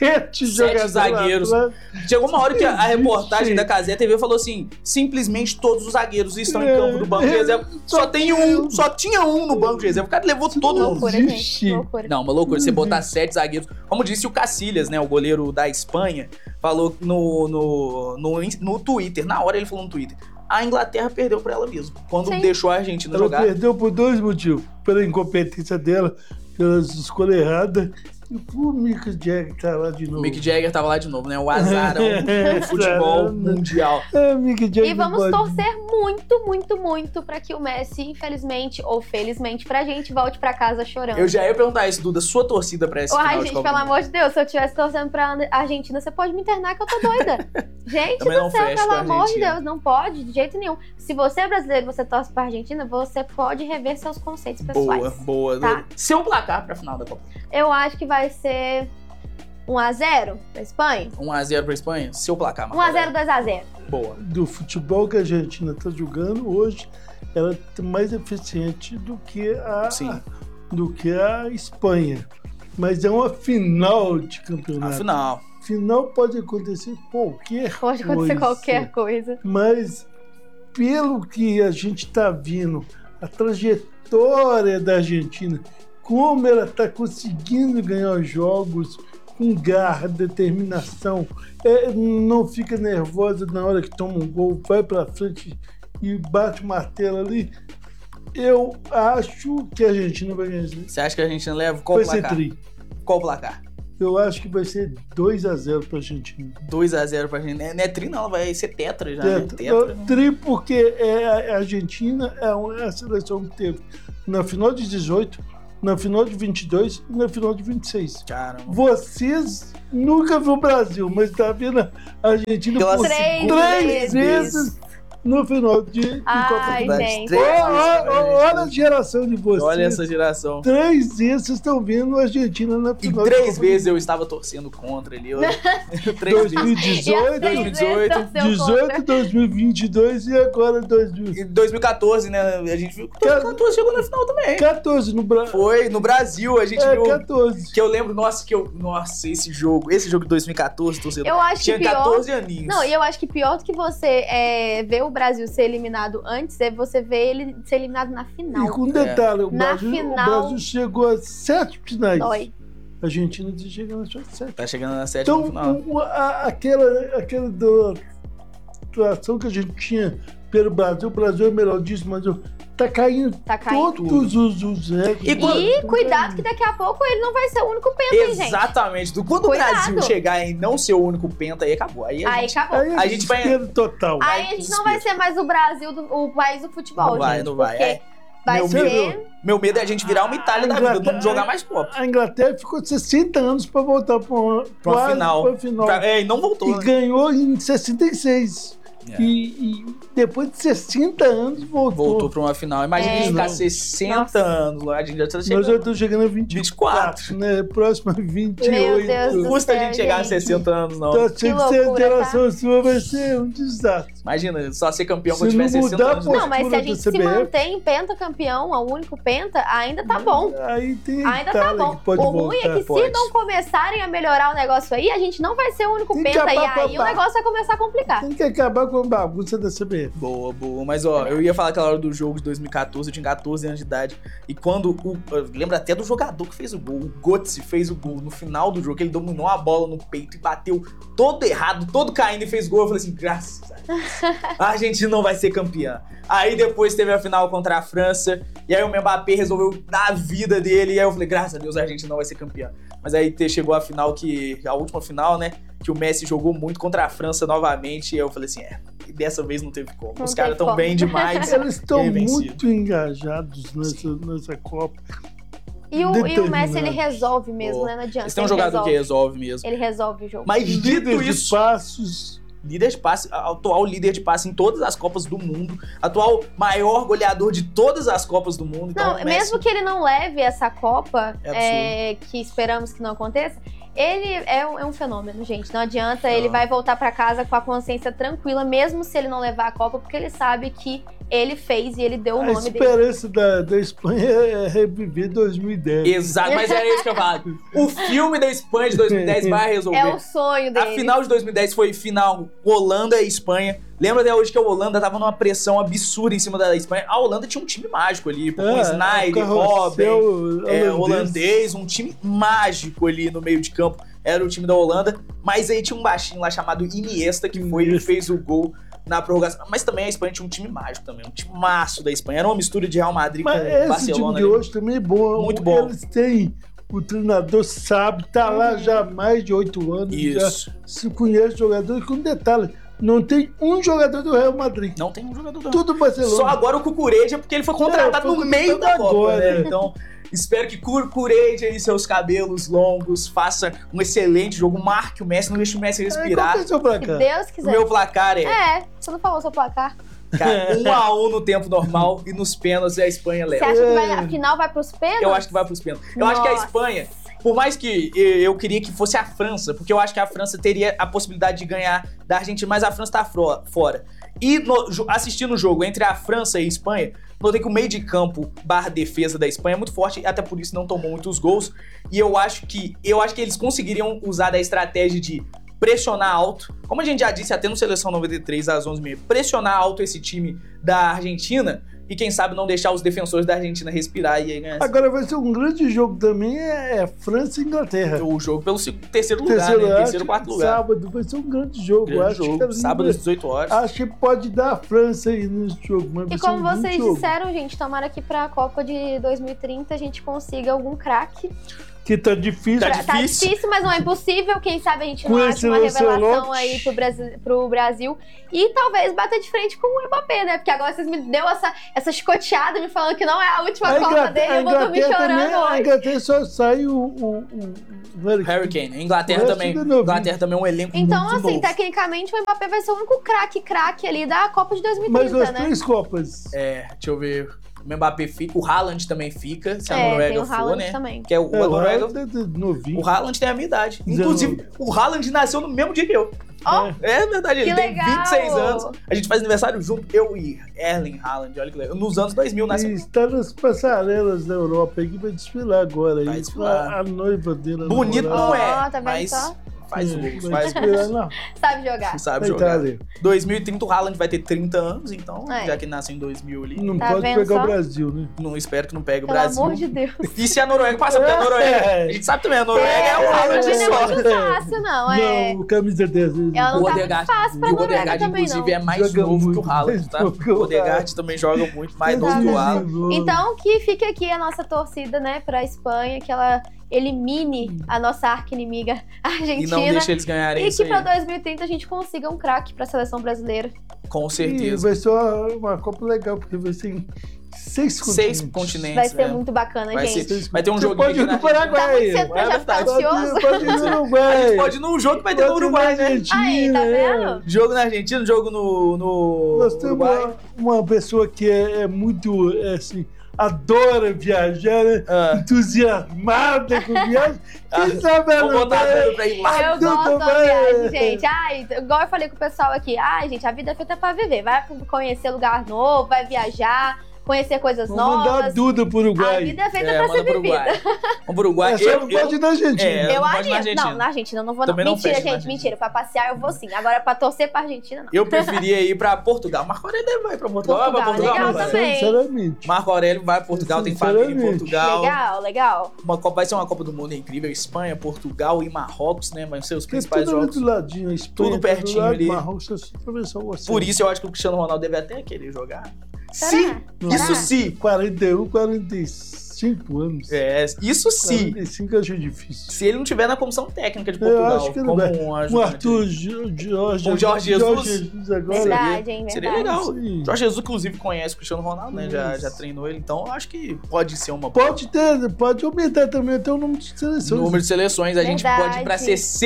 [SPEAKER 2] 7 jogadores.
[SPEAKER 1] Zagueiros.
[SPEAKER 2] Lá.
[SPEAKER 1] Chegou uma hora que a reportagem da Cazé TV falou assim: simplesmente todos os zagueiros estão em campo do banco de reserva. Só tinha um no banco de reserva. O cara levou todo mundo.
[SPEAKER 3] Loucura, gente. Loucura.
[SPEAKER 1] Não, uma loucura. Você botar 7 zagueiros. Como disse o Cacilhas, né? O goleiro da Espanha, falou no Twitter. Na hora ele falou no Twitter. A Inglaterra perdeu pra ela mesma. Quando deixou a Argentina
[SPEAKER 2] Ela
[SPEAKER 1] jogar.
[SPEAKER 2] perdeu por 2 motivos. Pela incompetência dela, pelas escolhas erradas. E o Mick Jagger tá lá de novo.
[SPEAKER 1] O Mick Jagger tava lá de novo, né? O azarão do futebol mundial.
[SPEAKER 2] Mick Jagger
[SPEAKER 3] E vamos torcer muito, muito, muito pra que o Messi, infelizmente ou felizmente pra gente, volte pra casa chorando.
[SPEAKER 1] Eu já ia perguntar isso, Duda. Sua torcida pra essa final
[SPEAKER 3] Ai,
[SPEAKER 1] de
[SPEAKER 3] gente,
[SPEAKER 1] Copa
[SPEAKER 3] pelo
[SPEAKER 1] do Mundo?
[SPEAKER 3] amor de Deus, se eu estivesse torcendo pra Argentina, você pode me internar que eu tô doida. Gente
[SPEAKER 1] Também não
[SPEAKER 3] do céu,
[SPEAKER 1] fecho
[SPEAKER 3] pelo
[SPEAKER 1] com a
[SPEAKER 3] amor de
[SPEAKER 1] Argentina.
[SPEAKER 3] Deus, não pode, de jeito nenhum. Se você é brasileiro e você torce pra Argentina, você pode rever seus conceitos pessoais.
[SPEAKER 1] Boa.
[SPEAKER 3] Tá?
[SPEAKER 1] Seu placar pra final da Copa.
[SPEAKER 3] Eu acho que vai ser 1-0 pra Espanha.
[SPEAKER 1] 1x0 pra Espanha? Seu placar, Marco
[SPEAKER 3] 1-0,
[SPEAKER 1] Aurélio.
[SPEAKER 3] 2-0.
[SPEAKER 1] Boa.
[SPEAKER 2] Do futebol que a Argentina está jogando hoje, ela é mais eficiente do que a Espanha. Mas é uma final de campeonato.
[SPEAKER 1] Afinal.
[SPEAKER 2] Final pode acontecer qualquer
[SPEAKER 3] Pode acontecer qualquer coisa.
[SPEAKER 2] Mas pelo que a gente está vendo, a trajetória da Argentina, como ela está conseguindo ganhar jogos com garra, determinação, não fica nervosa na hora que toma um gol, vai para frente e bate o martelo ali. Eu acho que a Argentina vai ganhar.
[SPEAKER 1] Você acha que a Argentina leva qual
[SPEAKER 2] Vai
[SPEAKER 1] placar?
[SPEAKER 2] ser tri.
[SPEAKER 1] Qual placar?
[SPEAKER 2] Eu acho que vai ser 2-0 para a Argentina.
[SPEAKER 1] 2x0 pra Argentina. Não é tri, não. Vai ser tetra já. Né?
[SPEAKER 2] Tri porque a Argentina é a seleção que teve na final de 18, na final de 22 e na final de 26.
[SPEAKER 1] Caramba.
[SPEAKER 2] Vocês nunca viram o Brasil, mas tá vendo a Argentina por 3 vezes no final de
[SPEAKER 3] Ai,
[SPEAKER 2] Copa do Mundo.
[SPEAKER 3] gente.
[SPEAKER 2] Olha a geração de vocês.
[SPEAKER 1] Olha essa geração.
[SPEAKER 2] 3 vezes vocês estão vendo a Argentina na
[SPEAKER 1] E
[SPEAKER 2] final.
[SPEAKER 1] 3 vezes eu estava torcendo contra ele. 3 vezes.
[SPEAKER 2] 2018, 18, 2022 e agora 2020.
[SPEAKER 1] Em 2014, né? A gente viu que 2014 chegou na final também.
[SPEAKER 2] 14 no Brasil.
[SPEAKER 1] Foi, no Brasil a gente viu.
[SPEAKER 2] 14.
[SPEAKER 1] Que eu lembro, nossa, esse jogo de 2014, torcedor.
[SPEAKER 3] Eu acho
[SPEAKER 1] tinha
[SPEAKER 3] que pior,
[SPEAKER 1] 14 aninhos.
[SPEAKER 3] Não, e eu acho que pior do que você ver o Brasil ser eliminado antes é você ver ele ser eliminado na final.
[SPEAKER 2] E com detalhe, o
[SPEAKER 3] Na
[SPEAKER 2] Brasil,
[SPEAKER 3] final-
[SPEAKER 2] o Brasil chegou a 7 finais.
[SPEAKER 3] Dói.
[SPEAKER 2] A Argentina está chegando a 7.
[SPEAKER 1] Tá chegando na sétima
[SPEAKER 2] Então,
[SPEAKER 1] final.
[SPEAKER 2] aquela situação que a gente tinha pelo Brasil, o Brasil é melhor disso, mas tá caindo,
[SPEAKER 3] Tá caindo.
[SPEAKER 2] todos os recordes.
[SPEAKER 3] E cuidado que daqui a pouco ele não vai ser o único penta, hein, gente?
[SPEAKER 1] Exatamente. Quando
[SPEAKER 3] Cuidado.
[SPEAKER 1] o Brasil chegar em não ser o único penta, aí acabou. Aí
[SPEAKER 3] Aí acabou.
[SPEAKER 2] Aí
[SPEAKER 1] a gente vai-
[SPEAKER 2] desespero total.
[SPEAKER 3] Aí a gente não vai ser mais o Brasil, o país do futebol,
[SPEAKER 1] Não vai,
[SPEAKER 3] gente.
[SPEAKER 1] não vai.
[SPEAKER 3] Porque
[SPEAKER 1] É.
[SPEAKER 3] vai
[SPEAKER 1] Meu
[SPEAKER 3] ser...
[SPEAKER 1] Meu medo é a gente virar uma Itália da vida, não jogar mais Copa.
[SPEAKER 2] A Inglaterra ficou 60 anos para voltar para
[SPEAKER 1] Pra final.
[SPEAKER 2] final.
[SPEAKER 1] E não voltou.
[SPEAKER 2] E
[SPEAKER 1] né?
[SPEAKER 2] ganhou em 66.
[SPEAKER 1] É.
[SPEAKER 2] E depois de 60 anos
[SPEAKER 1] Voltou pra uma final. Imagina a gente ficar
[SPEAKER 2] Não.
[SPEAKER 1] 60
[SPEAKER 3] Nossa.
[SPEAKER 1] anos lá. A gente já tá
[SPEAKER 2] Nós já
[SPEAKER 1] chegando.
[SPEAKER 2] estamos chegando a 24, né? Próximo a 28.
[SPEAKER 3] Meu Deus do
[SPEAKER 1] Custa a
[SPEAKER 3] céu,
[SPEAKER 1] gente chegar a
[SPEAKER 3] gente.
[SPEAKER 1] 60 anos, não.
[SPEAKER 2] Então, tinha que ser a
[SPEAKER 3] loucura,
[SPEAKER 2] interação sua, vai ser um desastre.
[SPEAKER 1] Imagina, só ser campeão
[SPEAKER 2] Se
[SPEAKER 1] quando tiver
[SPEAKER 2] não
[SPEAKER 1] 60
[SPEAKER 2] mudar,
[SPEAKER 1] anos.
[SPEAKER 2] pô,
[SPEAKER 3] Não, mas se a
[SPEAKER 2] postura
[SPEAKER 3] gente
[SPEAKER 2] do
[SPEAKER 3] se
[SPEAKER 2] CBF.
[SPEAKER 3] mantém pentacampeão, o único penta, ainda tá bom.
[SPEAKER 2] Aí tem
[SPEAKER 3] Ainda tá
[SPEAKER 2] Itália
[SPEAKER 3] bom.
[SPEAKER 2] que pode
[SPEAKER 3] O ruim
[SPEAKER 2] voltar.
[SPEAKER 3] é que se
[SPEAKER 1] pode.
[SPEAKER 3] não começarem a melhorar o negócio aí, a gente não vai ser o único
[SPEAKER 2] Tem que
[SPEAKER 3] penta. E
[SPEAKER 2] acabar com a
[SPEAKER 3] aí o negócio vai começar a complicar.
[SPEAKER 2] Tem que acabar com a bagunça da CBF.
[SPEAKER 1] Boa, boa. Mas ó, eu ia falar aquela hora do jogo de 2014, eu tinha 14 anos de idade. E quando eu lembro até do jogador que fez o gol, o Götze fez o gol no final do jogo, que ele dominou a bola no peito e bateu todo errado, todo caindo e fez gol. Eu falei assim, graças a Deus, a Argentina não vai ser campeã. Aí depois teve a final contra a França, e aí o Mbappé resolveu dar a vida dele, e aí eu falei, graças a Deus a Argentina não vai ser campeã. Mas aí chegou a final, a última final, né, que o Messi jogou muito contra a França novamente, e aí eu falei assim, e dessa vez não teve como.
[SPEAKER 3] Não
[SPEAKER 1] Os
[SPEAKER 3] teve
[SPEAKER 1] caras estão
[SPEAKER 3] como.
[SPEAKER 1] bem demais.
[SPEAKER 2] Eles estão
[SPEAKER 1] Ele vencido.
[SPEAKER 2] muito engajados nessa Copa.
[SPEAKER 3] E o Messi, ele
[SPEAKER 2] Determinado.
[SPEAKER 3] resolve mesmo,
[SPEAKER 1] Boa.
[SPEAKER 3] né? Não adianta.
[SPEAKER 1] Eles têm um
[SPEAKER 3] ele
[SPEAKER 1] jogador que
[SPEAKER 3] resolve.
[SPEAKER 1] resolve mesmo.
[SPEAKER 3] Ele resolve o jogo.
[SPEAKER 1] Mas dito
[SPEAKER 2] Líder de
[SPEAKER 1] isso,
[SPEAKER 2] passos.
[SPEAKER 1] líder de passe, atual líder de passe em todas as Copas do mundo, atual maior goleador de todas as Copas do mundo. Então,
[SPEAKER 3] Não,
[SPEAKER 1] o Messi-
[SPEAKER 3] mesmo que ele não leve essa Copa,
[SPEAKER 1] É
[SPEAKER 3] que esperamos que não aconteça, ele é um fenômeno, gente. Não adianta,
[SPEAKER 1] Não.
[SPEAKER 3] ele vai voltar pra casa com a consciência tranquila, mesmo se ele não levar a Copa, porque ele sabe que ele fez e ele deu o
[SPEAKER 2] A
[SPEAKER 3] nome dele.
[SPEAKER 2] esperança da Espanha é reviver 2010.
[SPEAKER 1] Exato, mas era isso que eu falava. O filme da Espanha de 2010 vai resolver.
[SPEAKER 3] É o sonho dele.
[SPEAKER 1] A final de 2010 foi final Holanda e Espanha. Lembra até hoje que a Holanda tava numa pressão absurda em cima da Espanha. A Holanda tinha um time mágico ali, com Sneijder, Robben, holandês, um time mágico ali no meio de campo. Era o time da Holanda, mas aí tinha um baixinho lá chamado Iniesta, que foi e fez o gol na prorrogação. Mas também a Espanha tinha um time mágico também, um time maço da Espanha. Era uma mistura de Real Madrid
[SPEAKER 2] Mas
[SPEAKER 1] com
[SPEAKER 2] esse
[SPEAKER 1] Barcelona.
[SPEAKER 2] time de
[SPEAKER 1] ali.
[SPEAKER 2] hoje também é bom.
[SPEAKER 1] Muito bom.
[SPEAKER 2] Eles têm, o treinador sabe, tá lá já há mais de 8 anos.
[SPEAKER 1] Isso.
[SPEAKER 2] Já se conhece jogadores. Com detalhe, não tem um jogador do Real Madrid.
[SPEAKER 1] Não tem um jogador do
[SPEAKER 2] Tudo Barcelona.
[SPEAKER 1] Só agora o Cucureja, porque ele foi contratado
[SPEAKER 2] foi
[SPEAKER 1] no meio da
[SPEAKER 2] contratado
[SPEAKER 1] Copa,
[SPEAKER 2] agora,
[SPEAKER 1] né?
[SPEAKER 2] né?
[SPEAKER 1] Então, espero que Cucureja e seus cabelos longos faça um excelente jogo, marque o Messi, não deixe o Messi
[SPEAKER 2] Qual
[SPEAKER 1] respirar.
[SPEAKER 2] que é o seu
[SPEAKER 3] Se
[SPEAKER 2] placar?
[SPEAKER 3] Deus
[SPEAKER 1] O
[SPEAKER 3] quiser.
[SPEAKER 1] meu placar é,
[SPEAKER 3] Você não falou seu placar.
[SPEAKER 1] cara, 1-1 no tempo normal e nos pênaltis a Espanha
[SPEAKER 3] Você
[SPEAKER 1] leva.
[SPEAKER 3] acha que a final vai pros pênaltis?
[SPEAKER 1] Eu acho que vai pros pênaltis. Eu acho que a
[SPEAKER 3] Nossa.
[SPEAKER 1] Espanha, por mais que eu queria que fosse a França, porque eu acho que a França teria a possibilidade de ganhar da Argentina, mas a França tá fora. E assistindo o jogo entre a França e a Espanha, notei que o meio de campo / defesa da Espanha é muito forte, e até por isso não tomou muitos gols. E eu acho que eles conseguiriam usar da estratégia de pressionar alto. Como a gente já disse até no Seleção 93, às 11h30, pressionar alto esse time da Argentina e quem sabe não deixar os defensores da Argentina respirar e aí ganhar
[SPEAKER 2] Agora vai ser um grande jogo também, é França e Inglaterra.
[SPEAKER 1] o jogo pelo terceiro lugar, né? Terceiro, quarto lugar.
[SPEAKER 2] Sábado vai ser um grande jogo.
[SPEAKER 1] Grande
[SPEAKER 2] acho
[SPEAKER 1] jogo,
[SPEAKER 2] que ali
[SPEAKER 1] sábado às 18 horas.
[SPEAKER 2] Acho que pode dar a França aí nesse jogo. Mas vai
[SPEAKER 3] E
[SPEAKER 2] ser um
[SPEAKER 3] como
[SPEAKER 2] grande
[SPEAKER 3] vocês
[SPEAKER 2] jogo.
[SPEAKER 3] disseram, gente, tomara que pra Copa de 2030 a gente consiga algum craque.
[SPEAKER 2] Que tá difícil.
[SPEAKER 1] Tá
[SPEAKER 3] Tá
[SPEAKER 1] difícil.
[SPEAKER 3] difícil, mas não é impossível. Quem sabe a gente
[SPEAKER 2] Com
[SPEAKER 3] não
[SPEAKER 2] esse
[SPEAKER 3] acha uma revelação
[SPEAKER 2] Lancelotti.
[SPEAKER 3] aí pro Brasil. E talvez bater de frente com o Mbappé, né? Porque agora vocês me deu essa chicoteada me falando que não é a última Copa dele. Eu vou dormir chorando
[SPEAKER 2] A
[SPEAKER 3] hoje.
[SPEAKER 2] Inglaterra só sai o
[SPEAKER 1] Harry Kane. Inglaterra
[SPEAKER 2] O resto
[SPEAKER 1] também.
[SPEAKER 2] ainda é novinho.
[SPEAKER 1] Inglaterra também é um elenco
[SPEAKER 3] Então,
[SPEAKER 1] muito
[SPEAKER 3] assim,
[SPEAKER 1] novo.
[SPEAKER 3] tecnicamente o Mbappé vai ser o único craque ali da Copa de
[SPEAKER 2] Mas
[SPEAKER 3] 2030,
[SPEAKER 2] as
[SPEAKER 3] né?
[SPEAKER 2] 3 Copas.
[SPEAKER 1] É, deixa eu ver. O Mbappé fica, o Haaland também fica, se a
[SPEAKER 3] Tem
[SPEAKER 1] Noruega
[SPEAKER 3] o
[SPEAKER 1] for,
[SPEAKER 3] Haaland
[SPEAKER 1] né?
[SPEAKER 3] também.
[SPEAKER 1] Que é o,
[SPEAKER 2] É,
[SPEAKER 1] a
[SPEAKER 2] o
[SPEAKER 1] Noruega.
[SPEAKER 2] Haaland é novinho.
[SPEAKER 1] O Haaland tem a minha idade.
[SPEAKER 2] 19.
[SPEAKER 1] Inclusive, o Haaland nasceu no mesmo dia que eu.
[SPEAKER 3] Ó,
[SPEAKER 1] É verdade, ele
[SPEAKER 3] Que
[SPEAKER 1] tem
[SPEAKER 3] legal!
[SPEAKER 1] 26 anos. A gente faz aniversário junto, eu e Erling Haaland, olha que legal. Nos anos 2000
[SPEAKER 2] E
[SPEAKER 1] nasceu.
[SPEAKER 2] está nas passarelas da Europa aí que vai desfilar agora.
[SPEAKER 1] Vai
[SPEAKER 2] aí,
[SPEAKER 1] desfilar.
[SPEAKER 2] A noiva dele. a
[SPEAKER 1] Bonito
[SPEAKER 2] namorada.
[SPEAKER 1] não é,
[SPEAKER 3] Ó, tá vendo
[SPEAKER 1] mas
[SPEAKER 3] só?
[SPEAKER 1] faz os gols,
[SPEAKER 2] Vai
[SPEAKER 1] faz os gols.
[SPEAKER 2] esperar, não.
[SPEAKER 3] Sabe jogar.
[SPEAKER 1] Sabe
[SPEAKER 2] Vai
[SPEAKER 1] jogar.
[SPEAKER 2] Itália.
[SPEAKER 1] 2030 o Haaland vai ter 30 anos, então,
[SPEAKER 3] É.
[SPEAKER 1] já que nasceu em 2000 ali,
[SPEAKER 2] Não
[SPEAKER 3] Tá
[SPEAKER 2] pode
[SPEAKER 3] vendo
[SPEAKER 2] pegar
[SPEAKER 3] só?
[SPEAKER 2] o Brasil, né?
[SPEAKER 1] não espero que não pegue o
[SPEAKER 3] Pelo
[SPEAKER 1] Brasil.
[SPEAKER 3] amor de Deus.
[SPEAKER 1] E se a Noruega passar pela Noruega? A gente sabe também, a Noruega é o Haaland
[SPEAKER 3] Não é
[SPEAKER 1] só.
[SPEAKER 3] muito fácil, não. É.
[SPEAKER 2] Não, camisa 10 vezes.
[SPEAKER 3] Ela não
[SPEAKER 1] O
[SPEAKER 3] tá muito
[SPEAKER 1] Odegaard,
[SPEAKER 3] fácil pra
[SPEAKER 1] e o
[SPEAKER 3] Noruega
[SPEAKER 1] Odegaard,
[SPEAKER 3] também,
[SPEAKER 1] inclusive,
[SPEAKER 3] não.
[SPEAKER 1] é mais
[SPEAKER 2] Joga
[SPEAKER 1] novo que
[SPEAKER 2] muito,
[SPEAKER 1] o Haaland, tá?
[SPEAKER 2] mais novo que o
[SPEAKER 1] O Odegaard também joga muito mais novo que o Haaland.
[SPEAKER 3] Então, que fique aqui a nossa torcida, né, pra Espanha, que ela elimine a nossa arqui-inimiga
[SPEAKER 1] E
[SPEAKER 3] Argentina.
[SPEAKER 1] não deixa eles ganharem
[SPEAKER 3] E
[SPEAKER 1] isso
[SPEAKER 3] que
[SPEAKER 1] aí.
[SPEAKER 3] pra 2030 a gente consiga um craque pra seleção brasileira.
[SPEAKER 1] Com
[SPEAKER 2] E
[SPEAKER 1] certeza.
[SPEAKER 2] vai ser uma Copa legal, porque vai ser em 6 continentes.
[SPEAKER 1] 6 continentes.
[SPEAKER 3] Vai ser
[SPEAKER 1] é.
[SPEAKER 3] muito bacana,
[SPEAKER 1] Vai
[SPEAKER 3] gente.
[SPEAKER 1] ser- vai ter um
[SPEAKER 2] Você
[SPEAKER 1] joguinho
[SPEAKER 2] pode
[SPEAKER 1] aqui
[SPEAKER 2] ir
[SPEAKER 1] na
[SPEAKER 2] no Paraguai.
[SPEAKER 3] Tá muito cedo pra
[SPEAKER 1] É
[SPEAKER 3] já ficar
[SPEAKER 1] verdade.
[SPEAKER 3] ansioso.
[SPEAKER 2] Pode ir no
[SPEAKER 1] A gente
[SPEAKER 2] Uruguai.
[SPEAKER 1] pode ir num jogo que vai ter no Uruguai, né?
[SPEAKER 3] Aí, tá vendo?
[SPEAKER 1] Jogo na Argentina, jogo no
[SPEAKER 2] Nós temos
[SPEAKER 1] Uruguai.
[SPEAKER 2] uma pessoa que é muito, assim, adora viajar, né?
[SPEAKER 1] Ah.
[SPEAKER 2] Entusiasmada com viagem. Quem sabe ela
[SPEAKER 1] Vamos botar
[SPEAKER 2] vai-
[SPEAKER 1] tudo pra ir lá.
[SPEAKER 3] Eu
[SPEAKER 2] tudo
[SPEAKER 3] gosto da
[SPEAKER 2] bem.
[SPEAKER 3] viagem, gente. Ai, igual eu falei com o pessoal aqui. Ai, gente, a vida é feita pra viver. Vai conhecer lugar novo, vai viajar, conhecer coisas
[SPEAKER 2] Vamos mandar a
[SPEAKER 3] novas.
[SPEAKER 2] Duda pro
[SPEAKER 3] A
[SPEAKER 2] Uruguai.
[SPEAKER 3] vida é feita
[SPEAKER 1] É,
[SPEAKER 3] pra
[SPEAKER 1] manda
[SPEAKER 3] ser
[SPEAKER 1] pro
[SPEAKER 3] vivida.
[SPEAKER 1] Uruguai. Vamos pro Uruguai.
[SPEAKER 2] Só não pode ir na Argentina.
[SPEAKER 1] É,
[SPEAKER 3] Eu
[SPEAKER 1] não pode na
[SPEAKER 3] acho.
[SPEAKER 1] Argentina.
[SPEAKER 3] Não, na Argentina eu não vou, não.
[SPEAKER 1] Também não
[SPEAKER 3] Mentira,
[SPEAKER 1] fecha na
[SPEAKER 3] gente,
[SPEAKER 1] Argentina.
[SPEAKER 3] mentira. Pra passear eu vou sim. Agora, pra torcer pra Argentina, não.
[SPEAKER 1] Eu preferia ir pra Portugal. Marco Aurélio vai pra Portugal. Vai pra
[SPEAKER 3] Portugal,
[SPEAKER 1] Portugal,
[SPEAKER 3] legal
[SPEAKER 1] vai.
[SPEAKER 3] também.
[SPEAKER 2] Sinceramente.
[SPEAKER 1] Marco Aurélio vai pra Portugal, tem família em
[SPEAKER 2] Sinceramente.
[SPEAKER 1] Portugal.
[SPEAKER 3] Legal, legal.
[SPEAKER 1] Vai ser uma Copa do Mundo incrível. Espanha, Portugal e Marrocos, né? Vão ser os
[SPEAKER 2] Porque
[SPEAKER 1] principais
[SPEAKER 2] tudo ali
[SPEAKER 1] jogos.
[SPEAKER 2] do ladinho, a Espanha,
[SPEAKER 1] Tudo
[SPEAKER 2] tá do
[SPEAKER 1] pertinho
[SPEAKER 2] lado,
[SPEAKER 1] ali.
[SPEAKER 2] Marrocos, é só atravessar o oceano.
[SPEAKER 1] Por isso eu acho que o Cristiano Ronaldo deve até querer jogar.
[SPEAKER 3] Será?
[SPEAKER 1] Se, isso
[SPEAKER 3] Será?
[SPEAKER 1] sim.
[SPEAKER 2] 41, 45 anos.
[SPEAKER 1] É, isso sim.
[SPEAKER 2] 45 eu acho difícil.
[SPEAKER 1] Se ele não tiver na comissão técnica de
[SPEAKER 2] Eu
[SPEAKER 1] Portugal,
[SPEAKER 2] acho que ele
[SPEAKER 1] como
[SPEAKER 2] vai.
[SPEAKER 1] um
[SPEAKER 2] O
[SPEAKER 1] ajudante.
[SPEAKER 2] Arthur Jorge.
[SPEAKER 1] O Jorge Jesus?
[SPEAKER 2] agora.
[SPEAKER 3] Verdade, hein?
[SPEAKER 1] Seria
[SPEAKER 3] Verdade.
[SPEAKER 1] legal.
[SPEAKER 2] Sim.
[SPEAKER 1] Jorge Jesus, inclusive, conhece o Cristiano Ronaldo, né? Já
[SPEAKER 2] Isso.
[SPEAKER 1] treinou ele, então eu acho que pode ser uma boa.
[SPEAKER 2] Pode aumentar também até o número de seleções.
[SPEAKER 1] Número de seleções, a gente
[SPEAKER 3] Verdade.
[SPEAKER 1] pode ir pra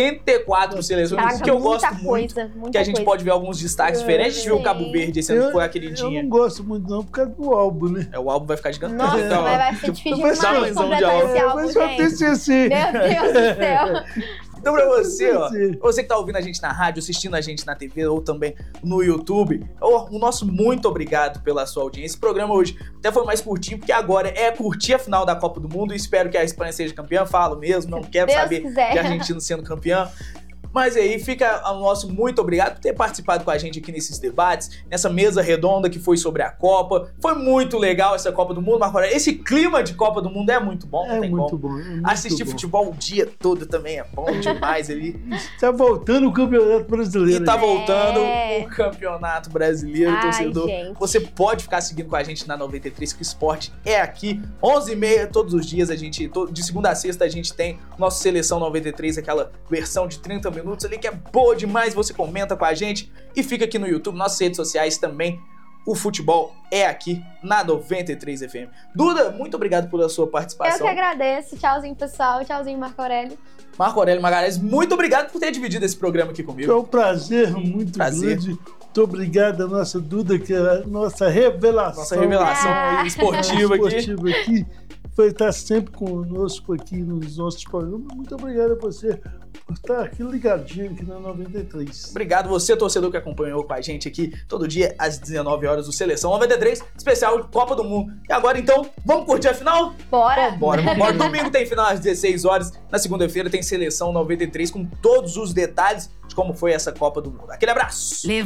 [SPEAKER 1] 64 seleções,
[SPEAKER 3] Caraca,
[SPEAKER 1] que eu
[SPEAKER 3] muita
[SPEAKER 1] gosto muito.
[SPEAKER 3] coisa, muita
[SPEAKER 1] Que a gente
[SPEAKER 3] coisa.
[SPEAKER 1] pode ver alguns destaques diferentes. A gente viu o Cabo
[SPEAKER 3] Sim.
[SPEAKER 1] Verde esse ano, que foi a
[SPEAKER 2] Eu
[SPEAKER 1] queridinha.
[SPEAKER 2] não gosto muito não, por causa do álbum, né?
[SPEAKER 1] É, o álbum vai ficar gigantesco.
[SPEAKER 3] Nossa,
[SPEAKER 1] então,
[SPEAKER 3] mas vai ser difícil
[SPEAKER 2] Vai ser
[SPEAKER 3] demais
[SPEAKER 1] uma
[SPEAKER 3] completar
[SPEAKER 1] de
[SPEAKER 3] esse álbum,
[SPEAKER 2] Mas só
[SPEAKER 3] gente.
[SPEAKER 2] TCC.
[SPEAKER 3] Meu Deus do céu.
[SPEAKER 1] Então pra você, ó,
[SPEAKER 2] Sim.
[SPEAKER 1] você que tá ouvindo a gente na rádio, assistindo a gente na TV ou também no YouTube, o nosso muito obrigado pela sua audiência. Esse programa hoje até foi mais curtinho, porque agora é curtir a final da Copa do Mundo e espero que a Espanha seja campeã, falo mesmo, não quero
[SPEAKER 3] Deus
[SPEAKER 1] saber
[SPEAKER 3] quiser.
[SPEAKER 1] de Argentina sendo campeã. Mas aí fica o nosso muito obrigado por ter participado com a gente aqui nesses debates, nessa mesa redonda que foi sobre a Copa. Foi muito legal essa Copa do Mundo, Marco Aurélio. Esse clima de Copa do Mundo é muito bom, não
[SPEAKER 2] É
[SPEAKER 1] tem
[SPEAKER 2] muito
[SPEAKER 1] como.
[SPEAKER 2] bom. é muito
[SPEAKER 1] Assistir
[SPEAKER 2] bom.
[SPEAKER 1] futebol o dia todo também é bom demais ali.
[SPEAKER 2] Tá voltando o Campeonato Brasileiro.
[SPEAKER 1] E tá
[SPEAKER 2] aí.
[SPEAKER 1] voltando
[SPEAKER 3] É.
[SPEAKER 1] o Campeonato Brasileiro,
[SPEAKER 3] Ai,
[SPEAKER 1] torcedor.
[SPEAKER 3] gente.
[SPEAKER 1] Você pode ficar seguindo com a gente na 93, que o esporte é aqui. 11h30 todos os dias, de segunda a sexta, a gente tem nossa Seleção 93, aquela versão de 30 minutos ali, que é boa demais. Você comenta com a gente e fica aqui no YouTube, nossas redes sociais também. O futebol é aqui na 93 FM. Duda, muito obrigado pela sua
[SPEAKER 3] Eu
[SPEAKER 1] participação.
[SPEAKER 3] que agradeço. Tchauzinho, pessoal. Tchauzinho, Marco Aurélio.
[SPEAKER 1] Marco Aurélio Magalhães, muito obrigado por ter dividido esse programa aqui comigo.
[SPEAKER 2] É um prazer muito
[SPEAKER 1] Prazer.
[SPEAKER 2] grande. Muito obrigado à nossa Duda, que é a nossa revelação.
[SPEAKER 1] Nossa revelação
[SPEAKER 3] Ah.
[SPEAKER 1] esportiva aqui.
[SPEAKER 2] Esportiva aqui. Foi estar sempre conosco aqui nos nossos programas. Muito obrigado a você por estar aqui ligadinho aqui na 93.
[SPEAKER 1] Obrigado você, torcedor, que acompanhou com a gente aqui todo dia às 19 horas do Seleção 93, especial Copa do Mundo. E agora, então, vamos curtir a final?
[SPEAKER 3] Bora.
[SPEAKER 1] Vambora. Domingo tem final às 16 horas. Na segunda-feira tem Seleção 93 com todos os detalhes de como foi essa Copa do Mundo. Aquele abraço!